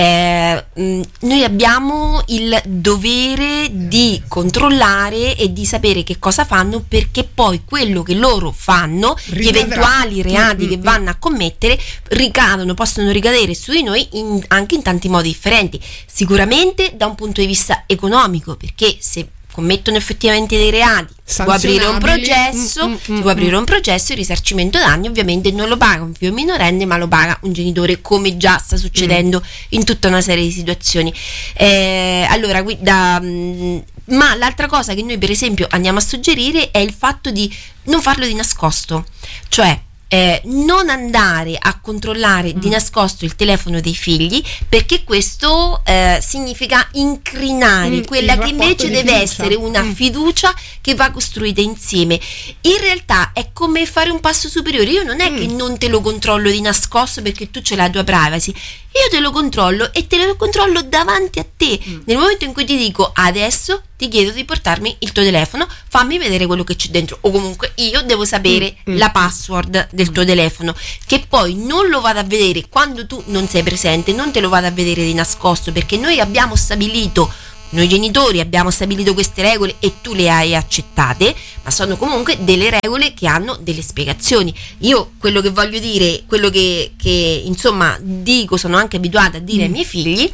Speaker 4: eh, noi abbiamo il dovere di controllare e di sapere che cosa fanno, perché poi quello che loro fanno, gli eventuali reati che vanno a commettere, ricadono, possono ricadere su di noi in, anche in tanti modi differenti. Sicuramente da un punto di vista economico, perché se commettono effettivamente dei reati si può aprire un processo, mm, mm, si può aprire un processo, il risarcimento danni ovviamente non lo paga un figlio minorenne, ma lo paga un genitore, come già sta succedendo mm. in tutta una serie di situazioni. Eh, allora, da, mh, ma l'altra cosa che noi per esempio andiamo a suggerire è il fatto di non farlo di nascosto, cioè Eh, non andare a controllare mm. di nascosto il telefono dei figli, perché questo eh, significa incrinare mm, quella che invece deve fiducia. essere una mm. fiducia che va costruita insieme. In realtà è come fare un passo superiore. Io non è mm. che non te lo controllo di nascosto perché tu ce l'hai la tua privacy, io te lo controllo e te lo controllo davanti a te. Mm. Nel momento in cui ti dico adesso ti chiedo di portarmi il tuo telefono, fammi vedere quello che c'è dentro, o comunque io devo sapere mm. la password del tuo telefono, che poi non lo vado a vedere quando tu non sei presente, non te lo vado a vedere di nascosto, perché noi abbiamo stabilito, noi genitori abbiamo stabilito queste regole e tu le hai accettate, ma sono comunque delle regole che hanno delle spiegazioni. Io quello che voglio dire, quello che, che insomma dico, sono anche abituata a dire mm. ai miei figli: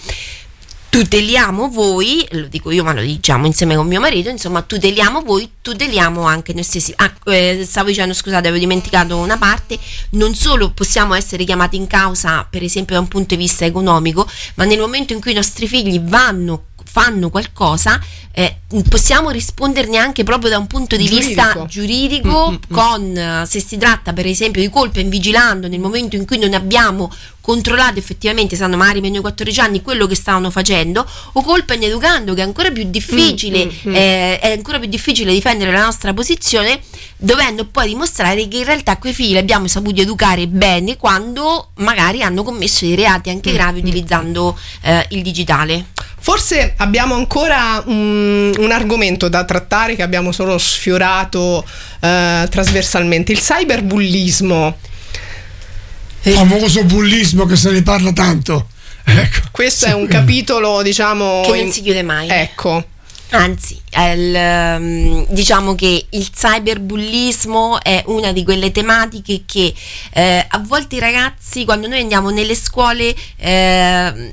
Speaker 4: tuteliamo voi, lo dico io ma lo diciamo insieme con mio marito, insomma tuteliamo voi, tuteliamo anche noi stessi. Ah, eh, stavo dicendo, scusate, avevo dimenticato una parte: non solo possiamo essere chiamati in causa per esempio da un punto di vista economico, ma nel momento in cui i nostri figli vanno fanno qualcosa, eh, possiamo risponderne anche proprio da un punto di giuridico. vista giuridico, mm-hmm. con se si tratta per esempio di colpa in vigilando nel momento in cui non abbiamo controllato effettivamente, sanno magari meno di quattordici anni, quello che stavano facendo, o colpa in educando, che è ancora più difficile, mm-hmm. eh, è ancora più difficile difendere la nostra posizione, dovendo poi dimostrare che in realtà quei figli li abbiamo saputi educare bene quando magari hanno commesso dei reati anche gravi mm-hmm. utilizzando eh, il digitale.
Speaker 2: Forse abbiamo ancora un, un argomento da trattare che abbiamo solo sfiorato eh, trasversalmente: il cyberbullismo.
Speaker 1: Il famoso bullismo che se ne parla tanto. Ecco.
Speaker 2: Questo è un capitolo, diciamo,
Speaker 4: che non si chiude mai.
Speaker 2: Ecco.
Speaker 4: Anzi, il, diciamo che il cyberbullismo è una di quelle tematiche che eh, a volte i ragazzi, quando noi andiamo nelle scuole, eh,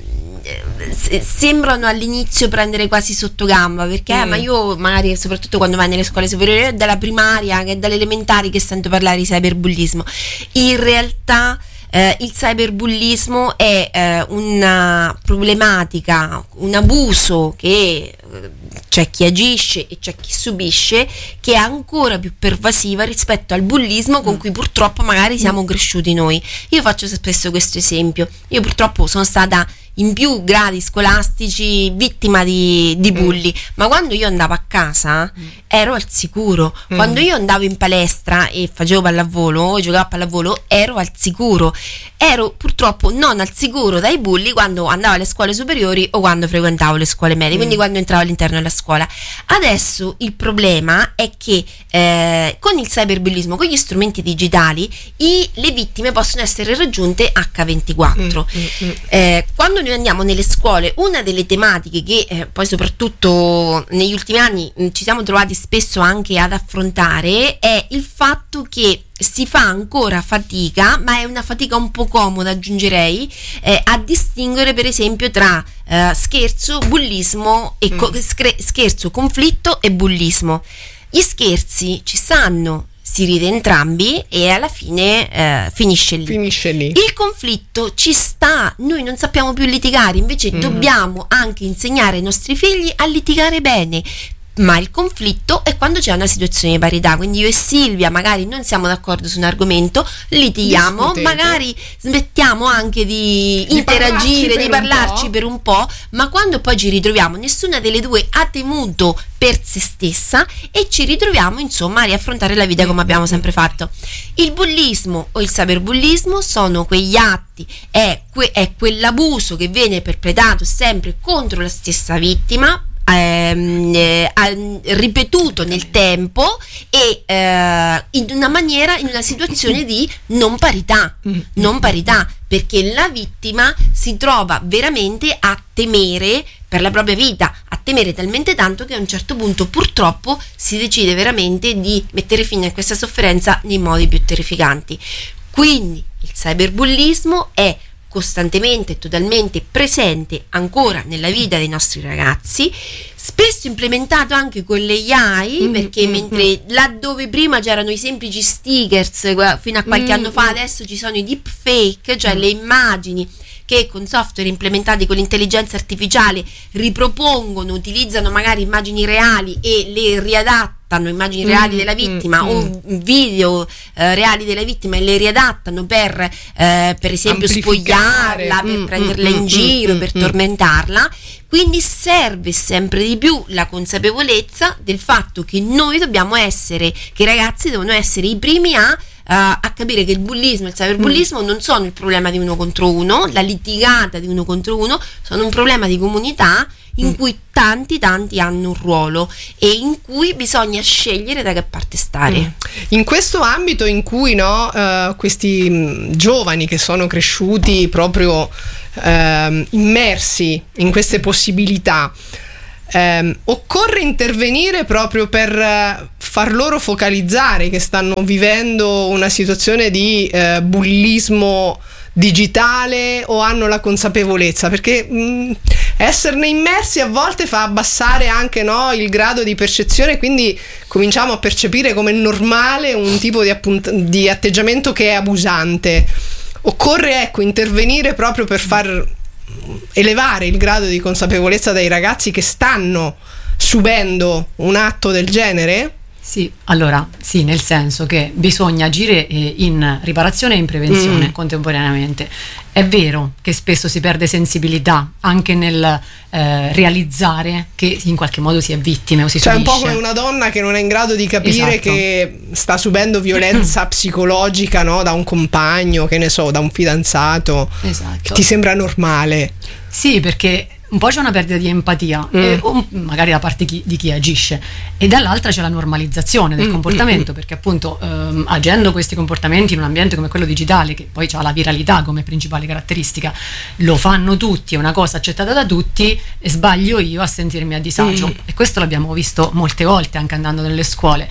Speaker 4: sembrano all'inizio prendere quasi sotto gamba, perché mm. eh, ma io magari, soprattutto quando vai nelle scuole superiori, è dalla primaria che è dalle elementari che sento parlare di cyberbullismo. In realtà Eh, il cyberbullismo è eh, una problematica, un abuso che eh, c'è chi agisce e c'è chi subisce, che è ancora più pervasiva rispetto al bullismo con cui purtroppo magari siamo cresciuti noi. Io faccio spesso questo esempio. Io purtroppo sono stata in più gradi scolastici vittima di, di bulli, mm. ma quando io andavo a casa mm. ero al sicuro, mm. quando io andavo in palestra e facevo pallavolo, giocavo a pallavolo, ero al sicuro. Ero purtroppo non al sicuro dai bulli quando andavo alle scuole superiori o quando frequentavo le scuole medie, mm. quindi quando entravo all'interno della scuola. Adesso il problema è che eh, con il cyberbullismo, con gli strumenti digitali, i, le vittime possono essere raggiunte acca ventiquattro. Mm. Mm. Eh, quando noi andiamo nelle scuole, una delle tematiche che eh, poi soprattutto negli ultimi anni mh, ci siamo trovati spesso anche ad affrontare è il fatto che si fa ancora fatica, ma è una fatica un po' comoda, aggiungerei, eh, a distinguere per esempio tra eh, scherzo, bullismo e co- scre- scherzo, conflitto e bullismo. Gli scherzi ci stanno, si ride entrambi e alla fine eh, finisce lì.
Speaker 2: Finisce lì.
Speaker 4: Il conflitto ci sta, noi non sappiamo più litigare, invece mm. dobbiamo anche insegnare ai nostri figli a litigare bene. Ma il conflitto è quando c'è una situazione di parità, quindi io e Silvia magari non siamo d'accordo su un argomento, litighiamo, Discutete. magari smettiamo anche di, di interagire, di parlarci per un po', ma quando poi ci ritroviamo nessuna delle due ha temuto per se stessa e ci ritroviamo insomma a riaffrontare la vita come abbiamo sempre fatto. Il bullismo o il cyberbullismo sono quegli atti, è, que- è quell'abuso che viene perpetrato sempre contro la stessa vittima, Ehm, eh, ripetuto nel tempo e eh, in una maniera, in una situazione di non parità, non parità, perché la vittima si trova veramente a temere per la propria vita, a temere talmente tanto che a un certo punto purtroppo si decide veramente di mettere fine a questa sofferenza nei modi più terrificanti. Quindi il cyberbullismo è costantemente, totalmente presente ancora nella vita dei nostri ragazzi, spesso implementato anche con l'A I, mm, perché mm, mentre mm. laddove prima c'erano i semplici stickers fino a qualche mm, anno fa, adesso ci sono i deepfake, cioè mm. le immagini che con software implementati con l'intelligenza artificiale ripropongono, utilizzano magari immagini reali e le riadattano, immagini mm, reali della vittima mm, o video eh, reali della vittima e le riadattano per eh, per esempio spogliarla, per mm, prenderla mm, in giro, mm, per mm, tormentarla. Quindi serve sempre di più la consapevolezza del fatto che noi dobbiamo essere, che i ragazzi devono essere i primi a Uh, a capire che il bullismo e il cyberbullismo mm. non sono il problema di uno contro uno, la litigata di uno contro uno, sono un problema di comunità in mm. cui tanti tanti hanno un ruolo e in cui bisogna scegliere da che parte stare. Mm.
Speaker 2: In questo ambito in cui no, uh, questi mh, giovani che sono cresciuti proprio uh, immersi in queste possibilità, Um, occorre intervenire proprio per uh, far loro focalizzare che stanno vivendo una situazione di uh, bullismo digitale o hanno la consapevolezza, perché mh, esserne immersi a volte fa abbassare anche no, il grado di percezione, quindi cominciamo a percepire come normale un tipo di, appunt- di atteggiamento che è abusante. Occorre ecco intervenire proprio per far elevare il grado di consapevolezza dei ragazzi che stanno subendo un atto del genere?
Speaker 3: Sì, allora sì, nel senso che bisogna agire in riparazione e in prevenzione mm. contemporaneamente. È vero che spesso si perde sensibilità anche nel eh, realizzare che in qualche modo si è vittime o si
Speaker 2: cioè
Speaker 3: subisce.
Speaker 2: Cioè un po' come una donna che non è in grado di capire
Speaker 3: esatto.
Speaker 2: che sta subendo violenza psicologica, no? Da un compagno, che ne so, da un fidanzato.
Speaker 3: Esatto.
Speaker 2: Che ti sembra normale.
Speaker 3: Sì, perché un po' c'è una perdita di empatia, mm. eh, o magari da parte chi, di chi agisce, e dall'altra c'è la normalizzazione del mm, comportamento, mm, perché appunto ehm, agendo questi comportamenti in un ambiente come quello digitale, che poi ha la viralità come principale caratteristica, lo fanno tutti, è una cosa accettata da tutti, e sbaglio io a sentirmi a disagio. Mm. E questo l'abbiamo visto molte volte anche andando nelle scuole.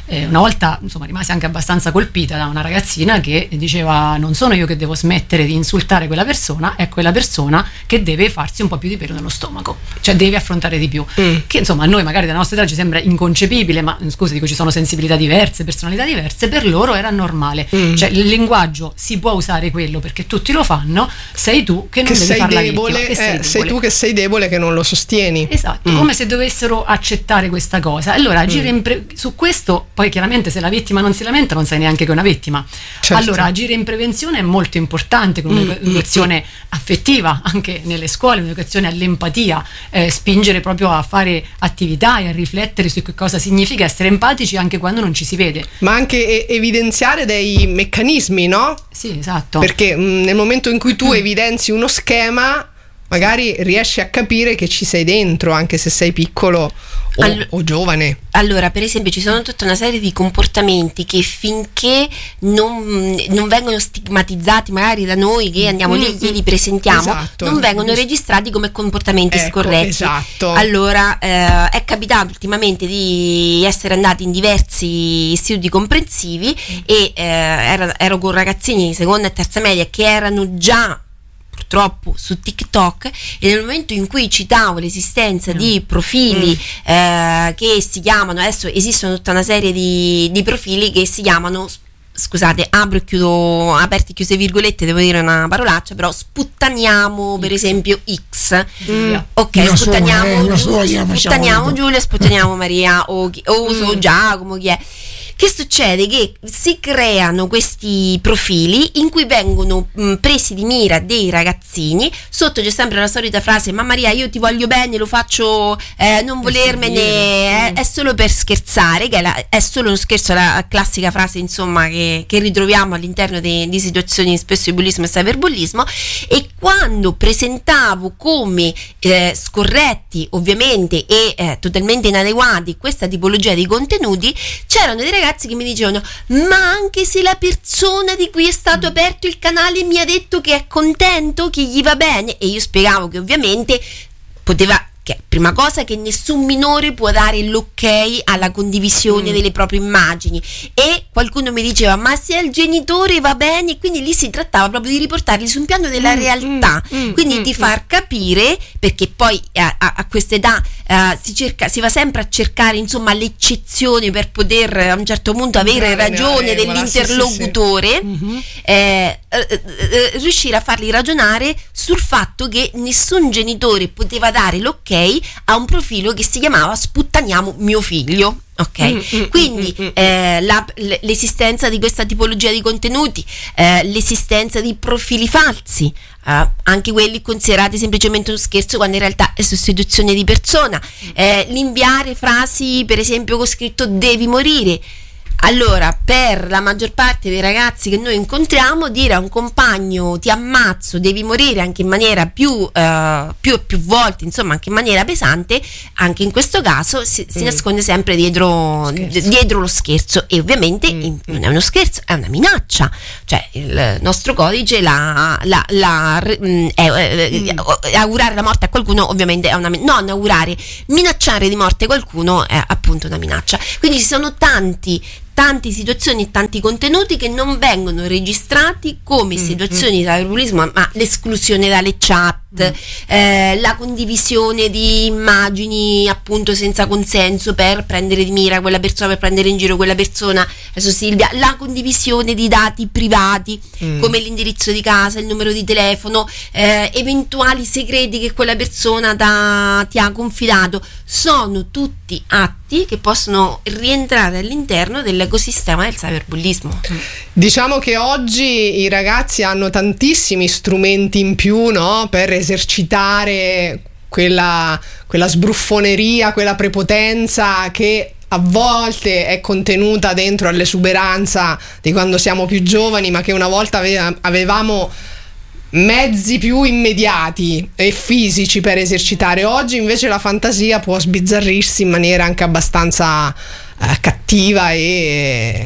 Speaker 3: Eh, una volta insomma rimasi anche abbastanza colpita da una ragazzina che diceva: non sono io che devo smettere di insultare quella persona, è quella persona che deve farsi un po' più di pelo nello stomaco, cioè deve affrontare di più, mm. che insomma a noi magari dalla nostra età ci sembra inconcepibile, ma scusa, dico, ci sono sensibilità diverse, personalità diverse, per loro era normale, mm. cioè il linguaggio si può usare quello perché tutti lo fanno, sei tu che non
Speaker 2: che
Speaker 3: devi
Speaker 2: sei
Speaker 3: fare
Speaker 2: debole,
Speaker 3: la vittima, che sei,
Speaker 2: eh,
Speaker 3: debole.
Speaker 2: sei tu che sei debole, che non lo sostieni.
Speaker 3: Esatto, mm. come se dovessero accettare questa cosa. Allora agire mm. in pre- su questo, poi chiaramente se la vittima non si lamenta non sai neanche che è una vittima. Certo. Allora agire in prevenzione è molto importante, con un'educazione mm. affettiva anche nelle scuole, un'educazione all'empatia, eh, spingere proprio a fare attività e a riflettere su che cosa significa essere empatici anche quando non ci si vede.
Speaker 2: Ma anche e- evidenziare dei meccanismi, no?
Speaker 3: Sì, esatto.
Speaker 2: Perché mh, nel momento in cui tu mm. evidenzi uno schema, magari riesci a capire che ci sei dentro, anche se sei piccolo o, All- o giovane.
Speaker 4: Allora, per esempio, ci sono tutta una serie di comportamenti che finché non, non vengono stigmatizzati magari da noi che andiamo mm, lì e glieli presentiamo, esatto. non vengono registrati come comportamenti
Speaker 2: ecco,
Speaker 4: scorretti.
Speaker 2: Esatto.
Speaker 4: Allora, eh, è capitato ultimamente di essere andati in diversi istituti comprensivi mm. e eh, ero, ero con ragazzini di seconda e terza media che erano già purtroppo su TikTok, e nel momento in cui citavo l'esistenza mm. di profili mm. eh, che si chiamano, adesso esistono tutta una serie di, di profili che si chiamano, scusate, apro e chiudo, aperti e chiuse virgolette, devo dire una parolaccia, però sputtaniamo per esempio X, mm. ok,
Speaker 1: una
Speaker 4: sputtaniamo,
Speaker 1: sola, eh,
Speaker 4: Giulia, sputtaniamo Giulia, sputtaniamo Maria o, o mm. so Giacomo, chi è. Che succede? Che si creano questi profili in cui vengono mh, presi di mira dei ragazzini, sotto c'è sempre la solita frase: ma Maria, io ti voglio bene, lo faccio, eh, non volermene, è, è solo per scherzare, che è, la, è solo uno scherzo, la classica frase insomma che, che ritroviamo all'interno de, di situazioni spesso di bullismo e cyberbullismo. E quando presentavo come eh, scorretti ovviamente e eh, totalmente inadeguati questa tipologia di contenuti, c'erano dei ragazzi che mi dicevano: ma anche se la persona di cui è stato aperto il canale mi ha detto che è contento, che gli va bene, e io spiegavo che ovviamente poteva, che prima cosa, che nessun minore può dare l'ok alla condivisione mm. delle proprie immagini, e qualcuno mi diceva: ma se al genitore va bene, quindi lì si trattava proprio di riportarli su un piano della mm, realtà, mm, quindi mm, di far capire, perché poi a, a, a questa età uh, si cerca, si va sempre a cercare insomma l'eccezione per poter a un certo punto avere Brava, ragione regola, dell'interlocutore, sì, sì, sì. Mm-hmm. Eh, eh, eh, riuscire a farli ragionare sul fatto che nessun genitore poteva dare l'ok a un profilo che si chiamava sputtaniamo mio figlio. Ok, mm, quindi mm, mm, eh, la, l'esistenza di questa tipologia di contenuti, eh, l'esistenza di profili falsi, eh, anche quelli considerati semplicemente uno scherzo quando in realtà è sostituzione di persona, eh, l'inviare frasi per esempio con scritto devi morire. Allora, per la maggior parte dei ragazzi che noi incontriamo, dire a un compagno ti ammazzo, devi morire, anche in maniera più uh, più e più volte, insomma anche in maniera pesante, anche in questo caso si, si mm. nasconde sempre dietro, d- dietro lo scherzo, e ovviamente mm. in, non è uno scherzo, è una minaccia. Cioè il nostro codice la, la, la, mm, è, è, mm. augurare la morte a qualcuno ovviamente è una, non augurare, minacciare di morte qualcuno è appunto una minaccia. Quindi ci sono tanti tante situazioni e tanti contenuti che non vengono registrati come mm, situazioni mm. di cyberbullismo, ma l'esclusione dalle chat, mm. eh, la condivisione di immagini appunto senza consenso per prendere di mira quella persona, per prendere in giro quella persona, adesso Silvia, la condivisione di dati privati mm. come l'indirizzo di casa, il numero di telefono, eh, eventuali segreti che quella persona da, ti ha confidato, sono tutti atti che possono rientrare all'interno dell'ecosistema del cyberbullismo.
Speaker 2: Diciamo che oggi i ragazzi hanno tantissimi strumenti in più, no? Per esercitare quella, quella sbruffoneria, quella prepotenza che a volte è contenuta dentro all'esuberanza di quando siamo più giovani, ma che una volta ave- avevamo mezzi più immediati e fisici per esercitare. Oggi invece la fantasia può sbizzarrirsi in maniera anche abbastanza eh, cattiva e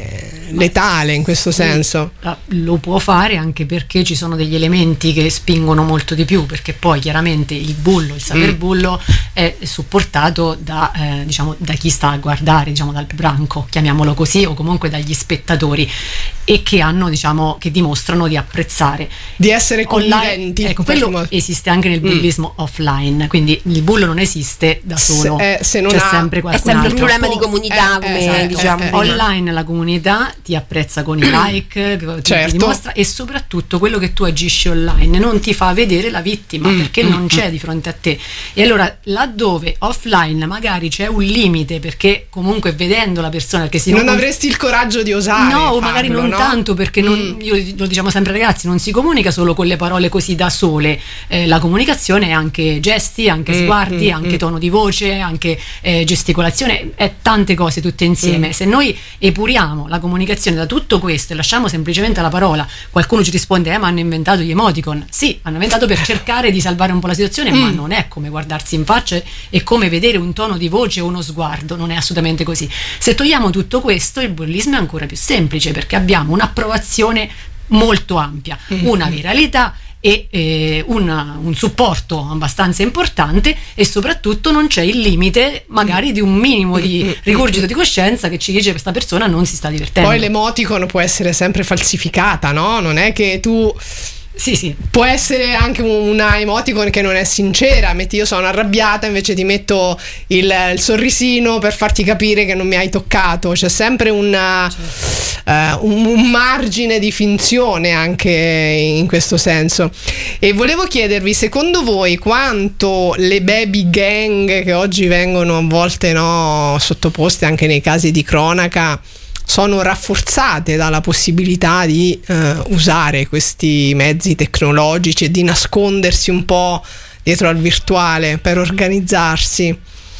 Speaker 2: letale in questo senso.
Speaker 3: Lo può fare anche perché ci sono degli elementi che spingono molto di più, perché poi chiaramente il bullo, il saper bullo è supportato da, eh, diciamo, da chi sta a guardare, diciamo dal branco, chiamiamolo così, o comunque dagli spettatori, e che hanno, diciamo, che dimostrano di apprezzare,
Speaker 2: di essere conniventi.
Speaker 3: Ecco, quello
Speaker 2: mo-
Speaker 3: esiste anche nel bullismo mm. offline, quindi il bullo non esiste da solo,
Speaker 2: se, eh, se non
Speaker 3: c'è
Speaker 2: ha,
Speaker 3: sempre qualcun
Speaker 4: è sempre
Speaker 3: altro.
Speaker 4: un problema di comunità,
Speaker 2: eh,
Speaker 4: come
Speaker 2: esatto,
Speaker 4: diciamo
Speaker 2: eh, eh,
Speaker 3: online la comunità ti apprezza con i like, ti,
Speaker 2: certo.
Speaker 3: ti dimostra, e soprattutto quello che tu agisci online non ti fa vedere la vittima, mm, perché mm, non c'è mm. di fronte a te. E allora laddove offline magari c'è un limite, perché comunque vedendo la persona che si
Speaker 2: non, non avresti il coraggio di osare,
Speaker 3: no,
Speaker 2: farlo,
Speaker 3: o magari non
Speaker 2: no?
Speaker 3: tanto, perché non, mm. io lo diciamo sempre ai ragazzi, non si comunica solo con le parole così da sole, eh, la comunicazione è anche gesti, anche mm, sguardi, mm, anche mm. tono di voce, anche eh, gesticolazione, è tante cose tutte insieme. Mm. Se noi epuriamo la comunicazione da tutto questo e lasciamo semplicemente la parola, qualcuno ci risponde eh ma hanno inventato gli emoticon. Sì, hanno inventato per cercare di salvare un po' la situazione, mm. ma non è come guardarsi in faccia e come vedere un tono di voce o uno sguardo, non è assolutamente così. Se togliamo tutto questo, il bullismo è ancora più semplice, perché abbiamo un'approvazione molto ampia, mm. una viralità e eh, una, un supporto abbastanza importante, e soprattutto non c'è il limite magari di un minimo di rigurgito di coscienza che ci dice che questa persona non si sta divertendo.
Speaker 2: Poi l'emoticon può essere sempre falsificata, no? Non è che tu...
Speaker 3: Sì, sì.
Speaker 2: Può essere anche una emoticon che non è sincera, metti io sono arrabbiata, invece ti metto il, il sorrisino per farti capire che non mi hai toccato. C'è sempre una, certo. uh, un, un margine di finzione anche in questo senso. E volevo chiedervi, secondo voi quanto le baby gang, che oggi vengono a volte, no, sottoposte anche nei casi di cronaca, sono rafforzate dalla possibilità di eh, usare questi mezzi tecnologici e di nascondersi un po' dietro al virtuale per organizzarsi?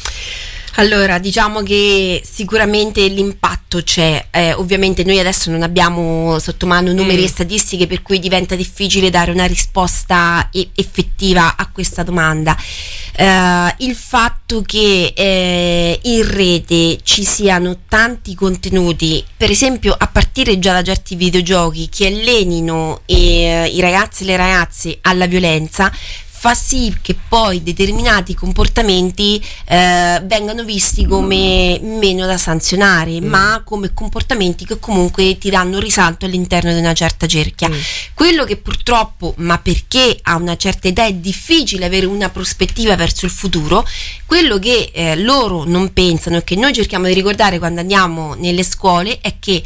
Speaker 4: Allora, diciamo che sicuramente l'impatto c'è, eh, ovviamente noi adesso non abbiamo sotto mano numeri mm. e statistiche, per cui diventa difficile dare una risposta e- effettiva a questa domanda. Uh, il fatto che eh, in rete ci siano tanti contenuti, per esempio a partire già da certi videogiochi che allenino eh, i ragazzi e le ragazze alla violenza, fa sì che poi determinati comportamenti eh, vengano visti come meno da sanzionare, mm. ma come comportamenti che comunque ti danno risalto all'interno di una certa cerchia. Mm. Quello che purtroppo, ma perché a una certa età è difficile avere una prospettiva verso il futuro, quello che eh, loro non pensano e che noi cerchiamo di ricordare quando andiamo nelle scuole è che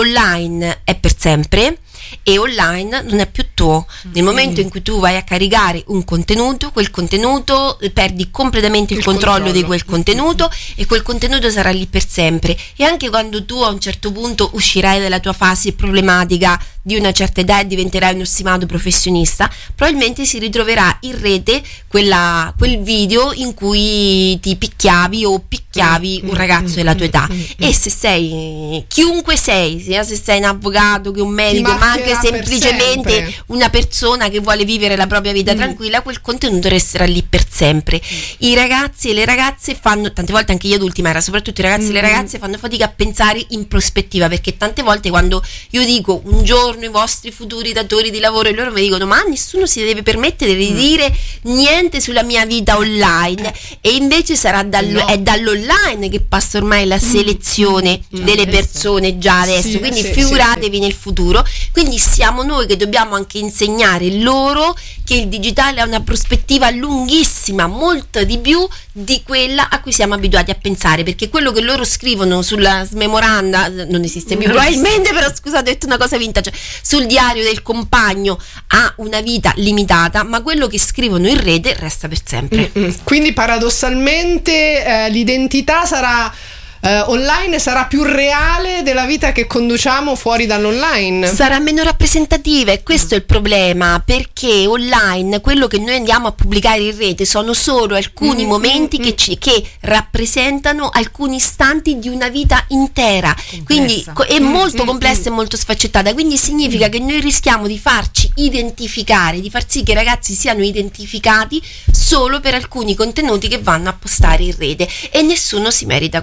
Speaker 4: online è per sempre e online non è più tuo. Nel momento in cui tu vai a caricare un contenuto, quel contenuto perdi completamente il, il controllo, controllo di quel contenuto, e quel contenuto sarà lì per sempre. E anche quando tu a un certo punto uscirai dalla tua fase problematica di una certa età e diventerai un stimato professionista, probabilmente si ritroverà in rete quella, quel video in cui ti picchiavi o picchiavi un ragazzo della tua età. E se sei, chiunque sei, sia se sei un avvocato che un medico, ma anche semplicemente una persona che vuole vivere la propria vita mm. tranquilla, quel contenuto resterà lì per sempre. I ragazzi e le ragazze fanno, tante volte anche gli adulti, ma era soprattutto i ragazzi mm. e le ragazze fanno fatica a pensare in prospettiva, perché tante volte quando io dico un giorno i vostri futuri datori di lavoro, e loro mi dicono ma nessuno si deve permettere di dire niente sulla mia vita online, e invece sarà dallo, no. è dall'online che passa ormai la selezione mm. delle persone già adesso, sì, quindi sì, figuratevi sì, nel futuro. Quindi siamo noi che dobbiamo anche insegnare loro che il digitale ha una prospettiva lunghissima, molto di più di quella a cui siamo abituati a pensare, perché quello che loro scrivono sulla smemoranda non esiste più probabilmente, però scusate, ho detto una cosa vintage, sul diario del compagno ha una vita limitata, ma quello che scrivono in rete resta per sempre.
Speaker 2: Mm-hmm. Quindi paradossalmente eh, l'identità sarà Uh, online sarà più reale della vita che conduciamo fuori dall'online,
Speaker 4: sarà meno rappresentativa, e questo è il problema, perché online quello che noi andiamo a pubblicare in rete sono solo alcuni mm, momenti mm, che, ci, che rappresentano alcuni istanti di una vita intera, complessa. Quindi è molto mm, complessa mm, e molto sfaccettata, quindi significa mm. che noi rischiamo di farci identificare, di far sì che i ragazzi siano identificati solo per alcuni contenuti che vanno a postare in rete, e nessuno si merita questo.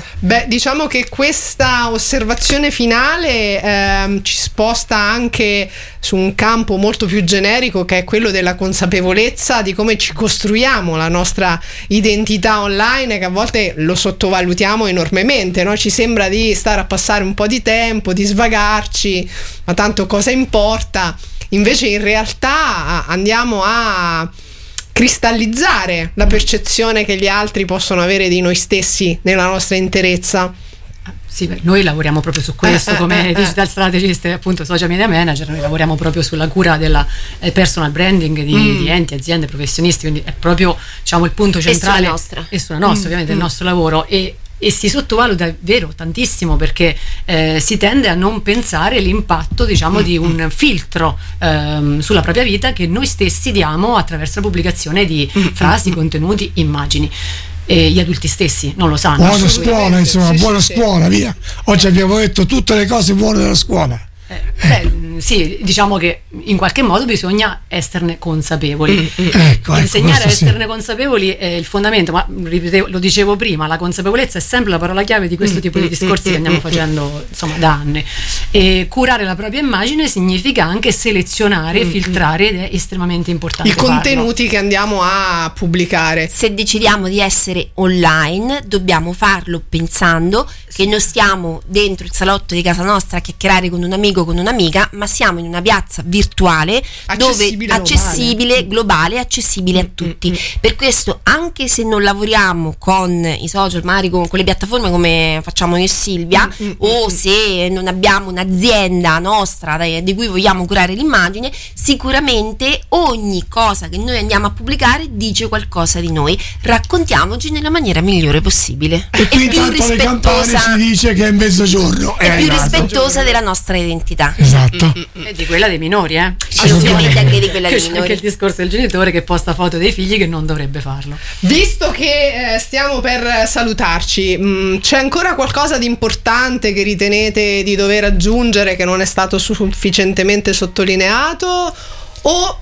Speaker 2: Beh, diciamo che questa osservazione finale ehm, ci sposta anche su un campo molto più generico, che è quello della consapevolezza di come ci costruiamo la nostra identità online, che a volte lo sottovalutiamo enormemente, no? Ci sembra di stare a passare un po' di tempo, di svagarci, ma tanto cosa importa? Invece in realtà andiamo a cristallizzare la percezione che gli altri possono avere di noi stessi nella nostra interezza.
Speaker 3: Sì, noi lavoriamo proprio su questo
Speaker 2: eh,
Speaker 3: come
Speaker 2: eh, eh.
Speaker 3: digital strategist e appunto social media manager. Noi lavoriamo proprio sulla cura della eh, personal branding di, mm. di enti, aziende, professionisti, quindi è proprio, diciamo, il punto centrale
Speaker 4: e sulla nostra,
Speaker 3: e sulla nostra mm. ovviamente mm. il nostro lavoro, e e si sottovaluta davvero tantissimo, perché eh, si tende a non pensare l'impatto, diciamo, di un filtro ehm, sulla propria vita che noi stessi diamo attraverso la pubblicazione di frasi, contenuti, immagini. E gli adulti stessi non lo sanno.
Speaker 1: Buona scuola, insomma, sì, buona sì, scuola, sì. Via. Oggi abbiamo detto tutte le cose buone della scuola.
Speaker 3: Eh, beh, sì, diciamo che in qualche modo bisogna esserne consapevoli.
Speaker 1: Ecco,
Speaker 3: Insegnare
Speaker 1: ecco,
Speaker 3: a esserne
Speaker 1: sì.
Speaker 3: consapevoli è il fondamento, ma ripetevo, lo dicevo prima, la consapevolezza è sempre la parola chiave di questo tipo di discorsi che andiamo facendo, insomma, da anni. E curare la propria immagine significa anche selezionare, filtrare, ed è estremamente importante
Speaker 2: i contenuti farlo. Che andiamo a pubblicare.
Speaker 4: Se decidiamo di essere online, dobbiamo farlo pensando che non stiamo dentro il salotto di casa nostra a chiacchierare con un amico, con un'amica, ma siamo in una piazza virtuale
Speaker 2: accessibile,
Speaker 4: dove accessibile, globale, accessibile a tutti. Mm-hmm. Per questo, anche se non lavoriamo con i social, magari con, con le piattaforme come facciamo io e Silvia, mm-hmm. o se non abbiamo un'azienda nostra di, di cui vogliamo curare l'immagine, sicuramente ogni cosa che noi andiamo a pubblicare dice qualcosa di noi. Raccontiamoci nella maniera migliore possibile.
Speaker 1: E qui
Speaker 4: più rispettosa,
Speaker 1: si dice che è mezzogiorno,
Speaker 4: è,
Speaker 1: è
Speaker 4: più rispettosa della nostra identità.
Speaker 1: Esatto.
Speaker 3: Mm-hmm. E di quella dei minori, eh?
Speaker 4: Assolutamente, anche di quella dei
Speaker 3: C'è
Speaker 4: minori.
Speaker 3: anche il discorso del genitore che posta foto dei figli che non dovrebbe farlo.
Speaker 2: Visto che eh, stiamo per salutarci, mh, c'è ancora qualcosa di importante che ritenete di dover aggiungere, che non è stato sufficientemente sottolineato? O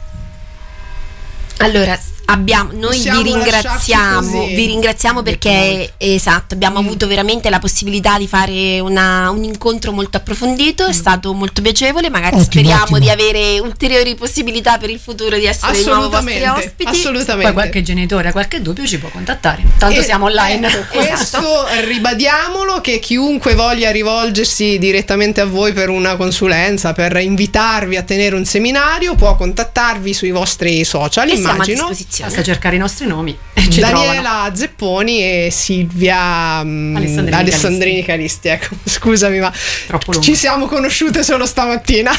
Speaker 4: allora abbiamo, noi
Speaker 2: possiamo
Speaker 4: vi ringraziamo, vi ringraziamo perché esatto, abbiamo mm. avuto veramente la possibilità di fare una, un incontro molto approfondito, è stato molto piacevole, magari
Speaker 1: ottimo,
Speaker 4: speriamo
Speaker 1: ottimo.
Speaker 4: di avere ulteriori possibilità per il futuro di essere di nuovo vostri ospiti.
Speaker 2: Assolutamente.
Speaker 3: Poi qualche genitore ha qualche dubbio ci può contattare, tanto
Speaker 2: e,
Speaker 3: siamo online.
Speaker 2: Ecco, questo ribadiamolo, che chiunque voglia rivolgersi direttamente a voi per una consulenza, per invitarvi a tenere un seminario, può contattarvi sui vostri social,
Speaker 4: e
Speaker 2: immagino.
Speaker 4: Siamo a disposizione.
Speaker 3: Basta cercare i nostri nomi e ci
Speaker 2: Daniela
Speaker 3: trovano.
Speaker 2: Zepponi e Silvia um,
Speaker 3: Alessandrini,
Speaker 2: Alessandrini Calisti. Ecco, scusami, ma ci siamo conosciute solo stamattina.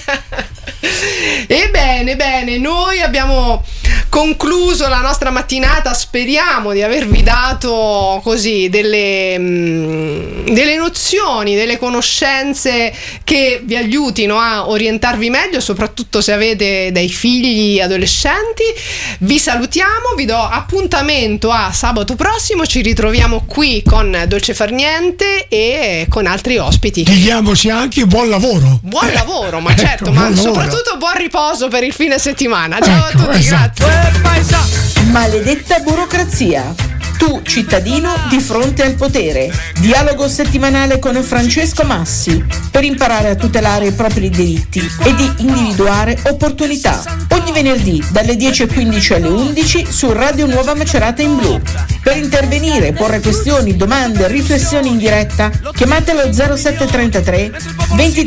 Speaker 2: Ebbene, bene, noi abbiamo concluso la nostra mattinata. Speriamo di avervi dato così delle, mh, delle nozioni, delle conoscenze che vi aiutino a orientarvi meglio, soprattutto se avete dei figli adolescenti. Vi salutiamo, vi do appuntamento a sabato prossimo, ci ritroviamo qui con Dolce Far Niente e con altri ospiti.
Speaker 1: Diamoci anche buon lavoro.
Speaker 2: Buon
Speaker 1: eh,
Speaker 2: lavoro, ma certo,
Speaker 1: ecco,
Speaker 2: ma
Speaker 1: buon
Speaker 2: soprattutto buon riposo per il fine settimana. Ciao
Speaker 1: ecco,
Speaker 2: a tutti,
Speaker 1: esatto.
Speaker 2: grazie.
Speaker 5: Maledetta burocrazia. Tu, cittadino, di fronte al potere. Dialogo settimanale con Francesco Massi per imparare a tutelare i propri diritti e di individuare opportunità. Ogni venerdì dalle dieci e quindici alle undici su Radio Nuova Macerata in Blu. Per intervenire, porre questioni, domande, riflessioni in diretta, chiamatelo zero sette trentatré venti